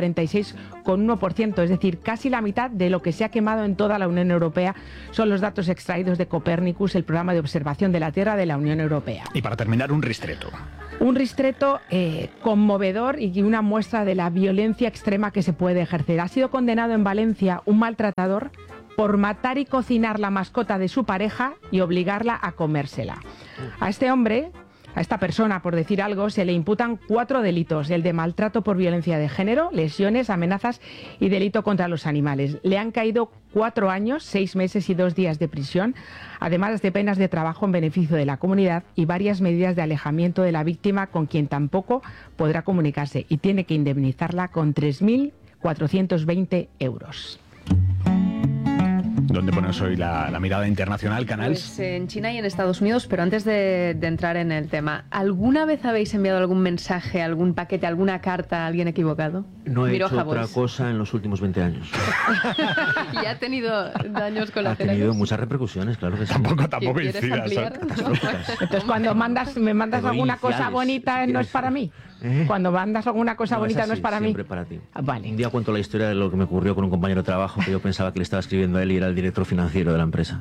46,1%, es decir, casi la mitad de lo que se ha quemado en toda la Unión Europea. Son los datos extraídos de Copernicus, el programa de observación de la Tierra de la Unión Europea. Y para terminar, un ristreto. Un ristreto conmovedor y una muestra de la violencia extrema que se puede ejercer. Ha sido condenado en Valencia un maltratador por matar y cocinar la mascota de su pareja y obligarla a comérsela. A este hombre, a esta persona, por decir algo, se le imputan 4 delitos: el de maltrato por violencia de género, lesiones, amenazas y delito contra los animales. Le han caído 4 años, 6 meses y 2 días de prisión, además de penas de trabajo en beneficio de la comunidad y varias medidas de alejamiento de la víctima, con quien tampoco podrá comunicarse, y tiene que indemnizarla con 3.420 euros. ¿Dónde ponemos hoy la mirada internacional, Canals? Pues en China y en Estados Unidos, pero antes de entrar en el tema, ¿alguna vez habéis enviado algún mensaje, algún paquete, alguna carta a alguien equivocado? No he hecho otra cosa en los últimos 20 años. ¿Y ha tenido daños colaterales? Ha tenido muchas repercusiones, claro que sí. Tampoco incidas. Entonces, cuando me mandas alguna cosa bonita, no es para mí. Cuando mandas alguna cosa bonita, no es para mí. Siempre para ti. Vale. Un día cuento la historia de lo que me ocurrió con un compañero de trabajo que yo pensaba que le estaba escribiendo a él y era el director financiero de la empresa.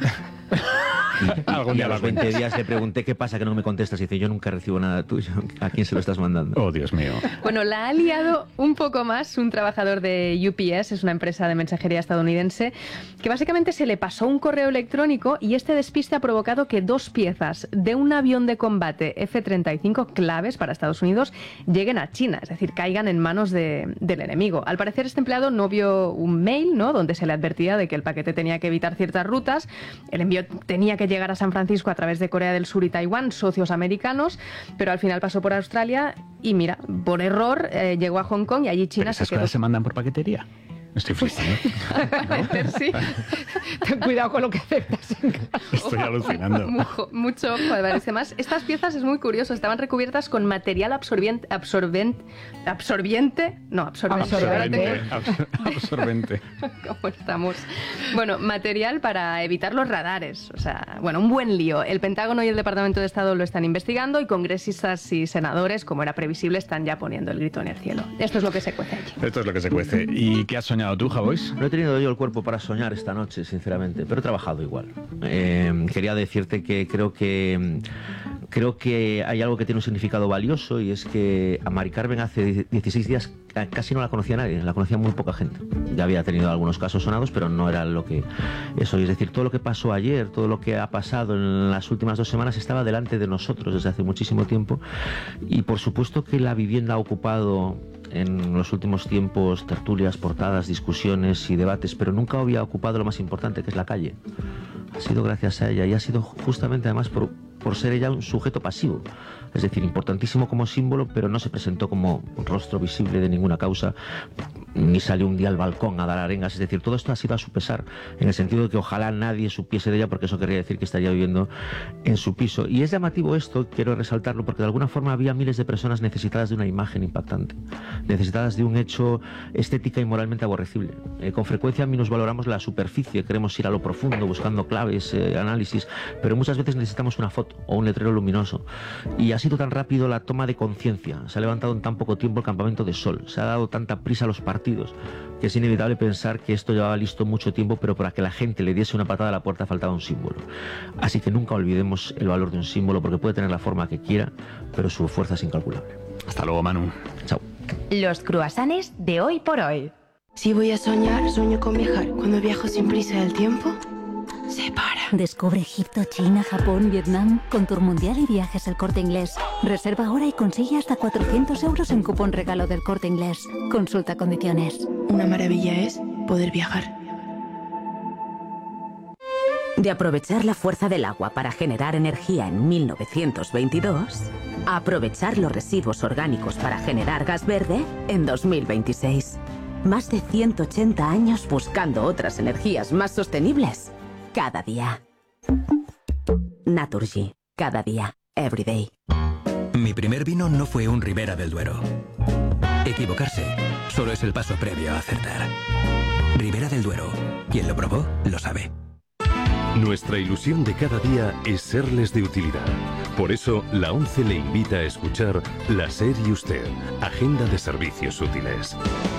Y a los 20 días le pregunté qué pasa que no me contestas y dice: yo nunca recibo nada tuyo. ¿A quién se lo estás mandando? Oh, Dios mío. Bueno, la ha liado un poco más un trabajador de UPS, es una empresa de mensajería estadounidense, que básicamente se le pasó un correo electrónico y este despiste ha provocado que 2 piezas de un avión de combate F-35 claves para Estados Unidos lleguen a China, es decir, caigan en manos del enemigo. Al parecer este empleado no vio un mail, ¿no?, donde se le advertía de que el paquete tenía que evitar ciertas rutas. El envío tenía que llegar a San Francisco a través de Corea del Sur y Taiwán, socios americanos, pero al final pasó por Australia y mira, por error llegó a Hong Kong y allí China ¿Pero esas se quedó. cosas se mandan por paquetería? Estoy flipando. Sí. Ten cuidado con lo que aceptas en casa. Estoy alucinando. Mucho ojo, además, estas piezas es muy curioso, estaban recubiertas con material absorbente. ¿Cómo estamos? Bueno, material para evitar los radares. O sea, bueno, un buen lío. El Pentágono y el Departamento de Estado lo están investigando y congresistas y senadores, como era previsible, están ya poniendo el grito en el cielo. Esto es lo que se cuece allí. Esto es lo que se cuece. ¿Y qué has soñado tú, Javois? No he tenido yo el cuerpo para soñar esta noche, sinceramente, pero he trabajado igual. Quería decirte que creo que hay algo que tiene un significado valioso, y es que a Mari Carmen hace 16 días casi no la conocía nadie, la conocía muy poca gente. Ya había tenido algunos casos sonados, pero no era lo que eso. Es decir, todo lo que pasó ayer, todo lo que ha pasado en las últimas 2 semanas estaba delante de nosotros desde hace muchísimo tiempo, y por supuesto que la vivienda ha ocupado en los últimos tiempos tertulias, portadas, discusiones y debates, pero nunca había ocupado lo más importante, que es la calle. Ha sido gracias a ella, y ha sido justamente además por ser ella un sujeto pasivo, es decir, importantísimo como símbolo, pero no se presentó como rostro visible de ninguna causa, ni salió un día al balcón a dar arengas. Es decir, todo esto ha sido a su pesar, en el sentido de que ojalá nadie supiese de ella, porque eso querría decir que estaría viviendo en su piso. Y es llamativo esto, quiero resaltarlo, porque de alguna forma había miles de personas necesitadas de una imagen impactante, necesitadas de un hecho estética y moralmente aborrecible. Con frecuencia minusvaloramos la superficie, queremos ir a lo profundo buscando claves, análisis, pero muchas veces necesitamos una foto o un letrero luminoso. Y ha sido tan rápido la toma de conciencia, se ha levantado en tan poco tiempo el campamento de sol, se ha dado tanta prisa a los partidos, que es inevitable pensar que esto llevaba listo mucho tiempo, pero para que la gente le diese una patada a la puerta faltaba un símbolo. Así que nunca olvidemos el valor de un símbolo, porque puede tener la forma que quiera, pero su fuerza es incalculable. Hasta luego, Manu. Chao. Los cruasanes de hoy por hoy. Si voy a soñar, sueño con viajar. Cuando viajo sin prisa del tiempo, se para. Descubre Egipto, China, Japón, Vietnam con Tour Mundial y Viajes El Corte Inglés. Reserva ahora y consigue hasta 400 euros en cupón regalo del Corte Inglés. Consulta condiciones. Una maravilla es poder viajar. De aprovechar la fuerza del agua para generar energía en 1922, a aprovechar los residuos orgánicos para generar gas verde en 2026. Más de 180 años buscando otras energías más sostenibles. Cada día. Naturgy. Cada día. Every day. Mi primer vino no fue un Ribera del Duero. Equivocarse solo es el paso previo a acertar. Ribera del Duero. Quien lo probó, lo sabe. Nuestra ilusión de cada día es serles de utilidad. Por eso, la ONCE le invita a escuchar La SER y Usted, Agenda de Servicios Útiles.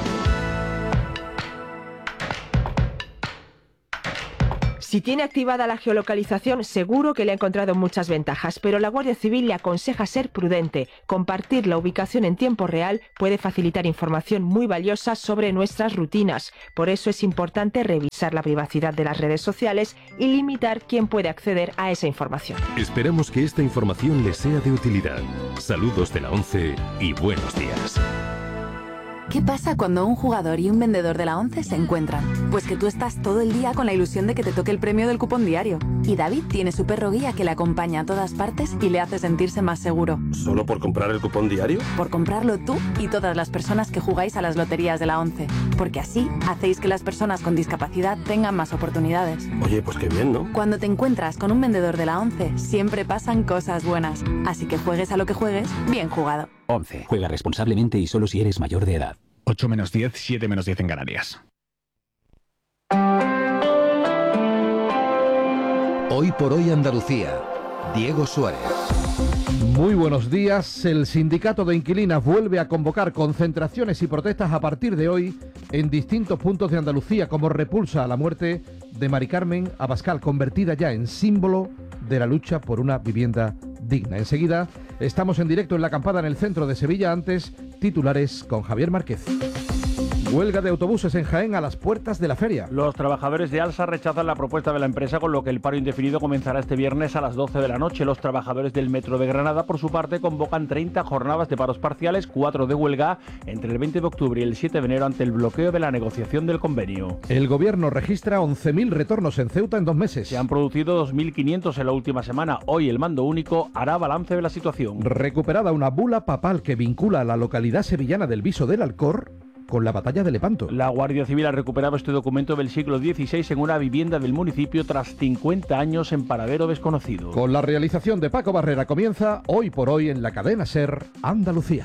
Si tiene activada la geolocalización, seguro que le ha encontrado muchas ventajas, pero la Guardia Civil le aconseja ser prudente. Compartir la ubicación en tiempo real puede facilitar información muy valiosa sobre nuestras rutinas. Por eso es importante revisar la privacidad de las redes sociales y limitar quién puede acceder a esa información. Esperamos que esta información les sea de utilidad. Saludos de la ONCE y buenos días. ¿Qué pasa cuando un jugador y un vendedor de la ONCE se encuentran? Pues que tú estás todo el día con la ilusión de que te toque el premio del cupón diario. Y David tiene su perro guía que le acompaña a todas partes y le hace sentirse más seguro. ¿Solo por comprar el cupón diario? Por comprarlo tú y todas las personas que jugáis a las loterías de la ONCE. Porque así hacéis que las personas con discapacidad tengan más oportunidades. Oye, pues qué bien, ¿no? Cuando te encuentras con un vendedor de la ONCE, siempre pasan cosas buenas. Así que juegues a lo que juegues, bien jugado. 11. Juega responsablemente y solo si eres mayor de edad. 8 menos 10, 7 menos 10 en Canarias. Hoy por hoy Andalucía. Diego Suárez. Muy buenos días. El sindicato de inquilinas vuelve a convocar concentraciones y protestas a partir de hoy en distintos puntos de Andalucía como repulsa a la muerte de Mari Carmen Abascal, convertida ya en símbolo de la lucha por una vivienda digna. Enseguida estamos en directo en La Acampada en el centro de Sevilla. Antes, titulares con Javier Márquez. Huelga de autobuses en Jaén a las puertas de la feria. Los trabajadores de Alsa rechazan la propuesta de la empresa, con lo que el paro indefinido comenzará este viernes a las 12 de la noche. Los trabajadores del Metro de Granada, por su parte, convocan 30 jornadas de paros parciales, 4 de huelga, entre el 20 de octubre y el 7 de enero ante el bloqueo de la negociación del convenio. El gobierno registra 11.000 retornos en Ceuta en 2 meses. Se han producido 2.500 en la última semana. Hoy el mando único hará balance de la situación. Recuperada una bula papal que vincula a la localidad sevillana del Viso del Alcor con la batalla de Lepanto. La Guardia Civil ha recuperado este documento del siglo XVI en una vivienda del municipio tras 50 años en paradero desconocido. Con la realización de Paco Barrera comienza Hoy por Hoy en la cadena SER Andalucía.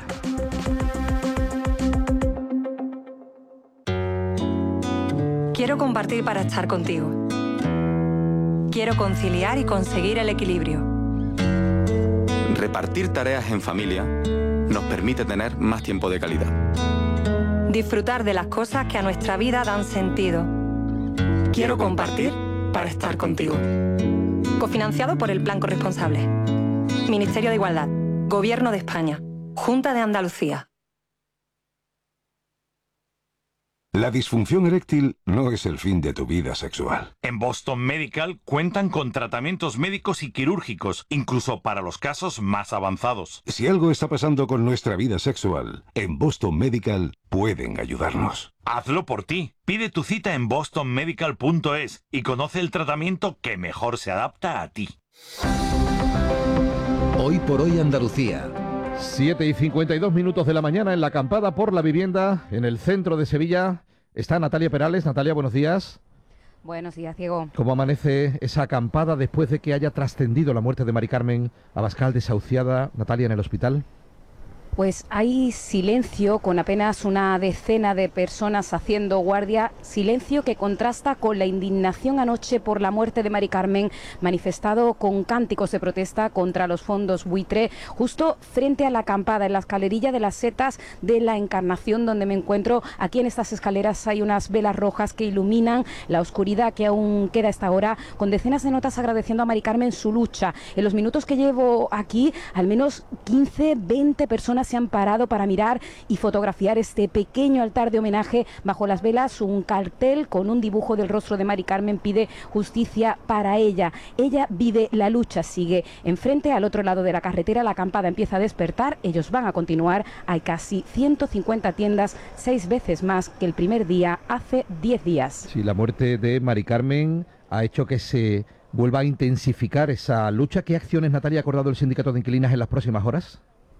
Quiero compartir para estar contigo. Quiero conciliar y conseguir el equilibrio. Repartir tareas en familia nos permite tener más tiempo de calidad. Disfrutar de las cosas que a nuestra vida dan sentido. Quiero compartir para estar contigo. Cofinanciado por el Plan Corresponsable. Ministerio de Igualdad. Gobierno de España. Junta de Andalucía. La disfunción eréctil no es el fin de tu vida sexual. En Boston Medical cuentan con tratamientos médicos y quirúrgicos, incluso para los casos más avanzados. Si algo está pasando con nuestra vida sexual, en Boston Medical pueden ayudarnos. Hazlo por ti. Pide tu cita en bostonmedical.es y conoce el tratamiento que mejor se adapta a ti. Hoy por Hoy Andalucía. 7:52 de la mañana en la acampada por la vivienda en el centro de Sevilla. Está Natalia Perales. Natalia, buenos días. Buenos días, Diego. ¿Cómo amanece esa acampada después de que haya trascendido la muerte de Mari Carmen Abascal, desahuciada, Natalia, en el hospital? Pues hay silencio, con apenas una decena de personas haciendo guardia, silencio que contrasta con la indignación anoche por la muerte de Mari Carmen, manifestado con cánticos de protesta contra los fondos buitre, justo frente a la acampada, en la escalerilla de las Setas de la Encarnación, donde me encuentro. Aquí en estas escaleras hay unas velas rojas que iluminan la oscuridad que aún queda a esta hora, con decenas de notas agradeciendo a Mari Carmen su lucha. En los minutos que llevo aquí, al menos 15, 20 personas se han parado para mirar y fotografiar este pequeño altar de homenaje. Bajo las velas, un cartel con un dibujo del rostro de Mari Carmen pide justicia para ella. Ella vive, la lucha sigue. Enfrente, al otro lado de la carretera, la acampada empieza a despertar. Ellos van a continuar. Hay casi 150 tiendas, 6 veces más que el primer día, hace 10 días. Sí, la muerte de Mari Carmen ha hecho que se vuelva a intensificar esa lucha. ¿Qué acciones, Natalia, ha acordado el Sindicato de Inquilinas en las próximas horas?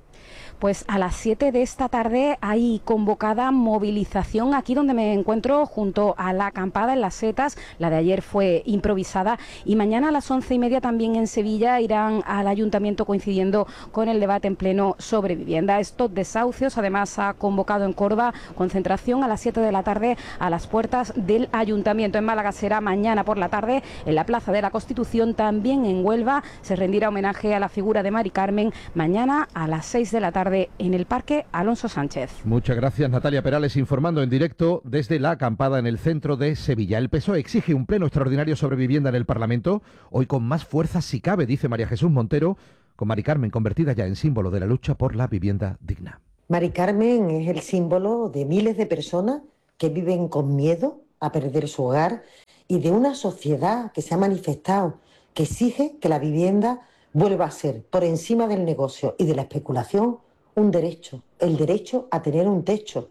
Pues a las 7 de esta tarde hay convocada movilización aquí donde me encuentro, junto a la acampada en las Setas. La de ayer fue improvisada y mañana a las 11:30 también en Sevilla irán al ayuntamiento, coincidiendo con el debate en pleno sobre vivienda. Estos desahucios además ha convocado en Córdoba concentración a las 7 de la tarde a las puertas del ayuntamiento. En Málaga será mañana por la tarde en la Plaza de la Constitución. También en Huelva se rendirá homenaje a la figura de Mari Carmen mañana a las 6 de la tarde en el Parque Alonso Sánchez. Muchas gracias, Natalia Perales, informando en directo desde la acampada en el centro de Sevilla. El PSOE exige un pleno extraordinario sobre vivienda en el Parlamento, hoy con más fuerza si cabe, dice María Jesús Montero, con Mari Carmen convertida ya en símbolo de la lucha por la vivienda digna. Mari Carmen es el símbolo de miles de personas que viven con miedo a perder su hogar y de una sociedad que se ha manifestado, que exige que la vivienda vuelva a ser, por encima del negocio y de la especulación, un derecho, el derecho a tener un techo.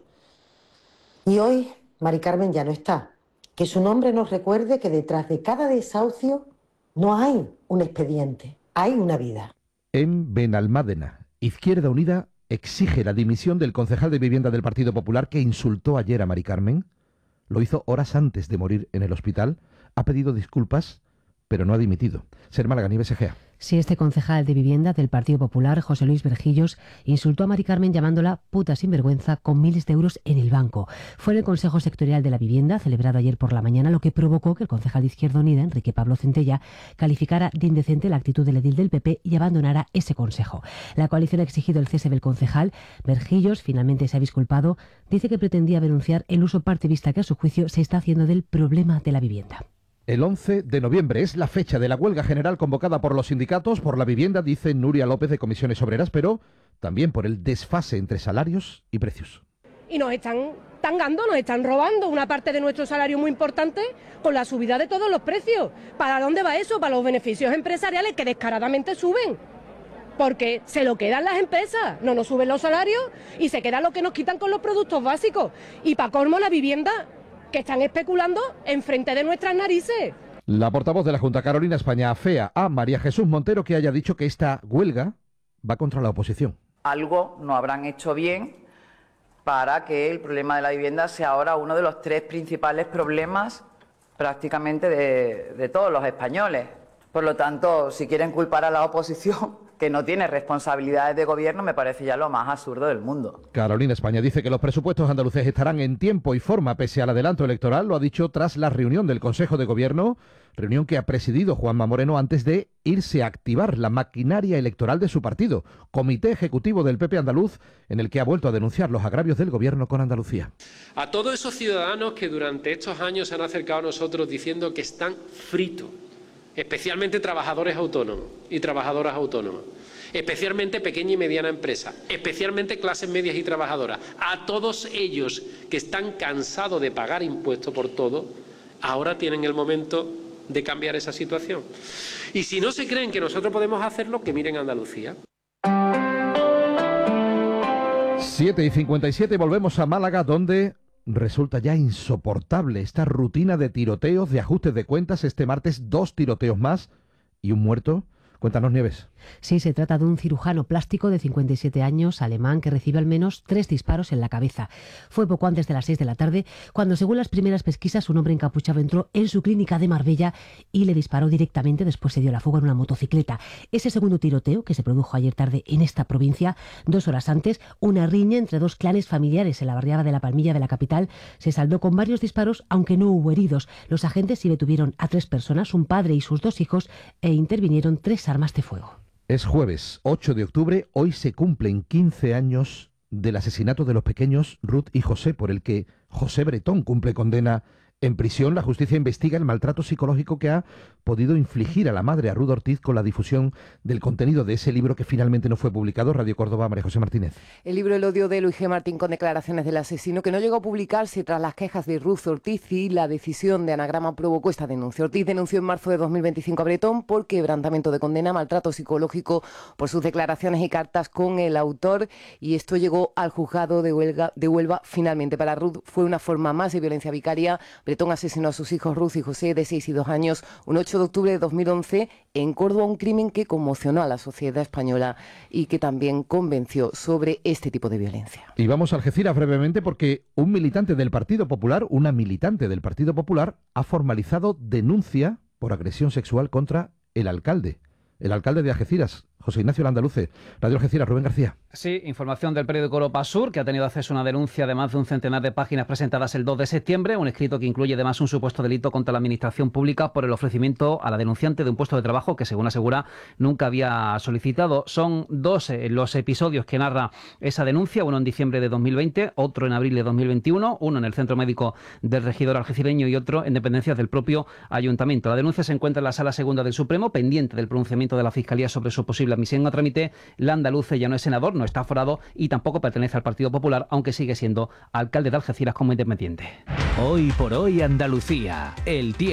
Y hoy Mari Carmen ya no está. Que su nombre nos recuerde que detrás de cada desahucio no hay un expediente, hay una vida. En Benalmádena, Izquierda Unida exige la dimisión del concejal de vivienda del Partido Popular que insultó ayer a Mari Carmen. Lo hizo horas antes de morir en el hospital. Ha pedido disculpas, pero no ha dimitido. Ser Málaga, Nieves Egea. Sí, este concejal de vivienda del Partido Popular, José Luis Vergillos, insultó a Mari Carmen llamándola puta sinvergüenza con miles de euros en el banco. Fue en el Consejo Sectorial de la Vivienda, celebrado ayer por la mañana, lo que provocó que el concejal de Izquierda Unida, Enrique Pablo Centella, calificara de indecente la actitud del edil del PP y abandonara ese consejo. La coalición ha exigido el cese del concejal. Vergillos finalmente se ha disculpado. Dice que pretendía denunciar el uso partidista que a su juicio se está haciendo del problema de la vivienda. El 11 de noviembre es la fecha de la huelga general convocada por los sindicatos por la vivienda, dice Nuria López de Comisiones Obreras, pero también por el desfase entre salarios y precios. Y nos están tangando, nos están robando una parte de nuestro salario muy importante con la subida de todos los precios. ¿Para dónde va eso? Para los beneficios empresariales que descaradamente suben. Porque se lo quedan las empresas, no nos suben los salarios y se queda lo que nos quitan con los productos básicos. Y para colmo la vivienda, que están especulando enfrente de nuestras narices. La portavoz de la Junta, Carolina España, afea a María Jesús Montero que haya dicho que esta huelga va contra la oposición. Algo no habrán hecho bien para que el problema de la vivienda sea ahora uno de los 3 principales problemas prácticamente de todos los españoles. Por lo tanto, si quieren culpar a la oposición, que no tiene responsabilidades de gobierno, me parece ya lo más absurdo del mundo. Carolina España dice que los presupuestos andaluces estarán en tiempo y forma pese al adelanto electoral. Lo ha dicho tras la reunión del Consejo de Gobierno, reunión que ha presidido Juanma Moreno antes de irse a activar la maquinaria electoral de su partido, Comité Ejecutivo del PP andaluz, en el que ha vuelto a denunciar los agravios del Gobierno con Andalucía. A todos esos ciudadanos que durante estos años se han acercado a nosotros diciendo que están fritos, especialmente trabajadores autónomos y trabajadoras autónomas, especialmente pequeña y mediana empresa, especialmente clases medias y trabajadoras, a todos ellos que están cansados de pagar impuestos por todo, ahora tienen el momento de cambiar esa situación. Y si no se creen que nosotros podemos hacerlo, que miren a Andalucía. 7:57, volvemos a Málaga, donde resulta ya insoportable esta rutina de tiroteos, de ajustes de cuentas. Este martes 2 tiroteos más y un muerto, Cuéntanos, Nieves. Sí, se trata de un cirujano plástico de 57 años, alemán, que recibe al menos 3 disparos en la cabeza. Fue poco antes de las 6 de la tarde cuando, según las primeras pesquisas, un hombre encapuchado entró en su clínica de Marbella y le disparó directamente. Después se dio la fuga en una motocicleta. Ese segundo tiroteo, que se produjo ayer tarde en esta provincia, 2 horas antes, una riña entre 2 clanes familiares en la barriada de La Palmilla de la capital, se saldó con varios disparos, aunque no hubo heridos. Los agentes sí detuvieron a 3 personas, un padre y sus 2 hijos, e intervinieron 3 armas de fuego. Es jueves 8 de octubre, hoy se cumplen 15 años del asesinato de los pequeños Ruth y José, por el que José Bretón cumple condena en prisión. La justicia investiga el maltrato psicológico que ha podido infligir a la madre, a Ruth Ortiz, con la difusión del contenido de ese libro que finalmente no fue publicado. Radio Córdoba, María José Martínez. El libro El odio de Luis G. Martín, con declaraciones del asesino, que no llegó a publicarse tras las quejas de Ruth Ortiz, y la decisión de Anagrama provocó esta denuncia. Ortiz denunció en marzo de 2025 a Bretón por quebrantamiento de condena, maltrato psicológico, por sus declaraciones y cartas con el autor, y esto llegó al juzgado de Huelva finalmente. Para Ruth fue una forma más de violencia vicaria. Bretón asesinó a sus hijos Ruth y José, de 6 y 2 años, un 8 de octubre de 2011 en Córdoba, un crimen que conmocionó a la sociedad española y que también convenció sobre este tipo de violencia. Y vamos a Algeciras brevemente, porque un militante del Partido Popular, una militante del Partido Popular, ha formalizado denuncia por agresión sexual contra el alcalde de Algeciras, José Ignacio Landaluce. Radio Algeciras, Rubén García. Sí, información del periódico Europa Sur, que ha tenido acceso a una denuncia de más de un centenar de páginas presentadas el 2 de septiembre, un escrito que incluye además un supuesto delito contra la administración pública por el ofrecimiento a la denunciante de un puesto de trabajo que, según asegura, nunca había solicitado. Son 2 los episodios que narra esa denuncia, uno en diciembre de 2020, otro en abril de 2021, uno en el centro médico del regidor algecireño y otro en dependencias del propio ayuntamiento. La denuncia se encuentra en la Sala Segunda del Supremo, pendiente del pronunciamiento de la Fiscalía sobre su posible admisión a trámite. Landaluce ya no es senador, no está aforado y tampoco pertenece al Partido Popular, aunque sigue siendo alcalde de Algeciras como independiente. Hoy por hoy Andalucía, el tiempo.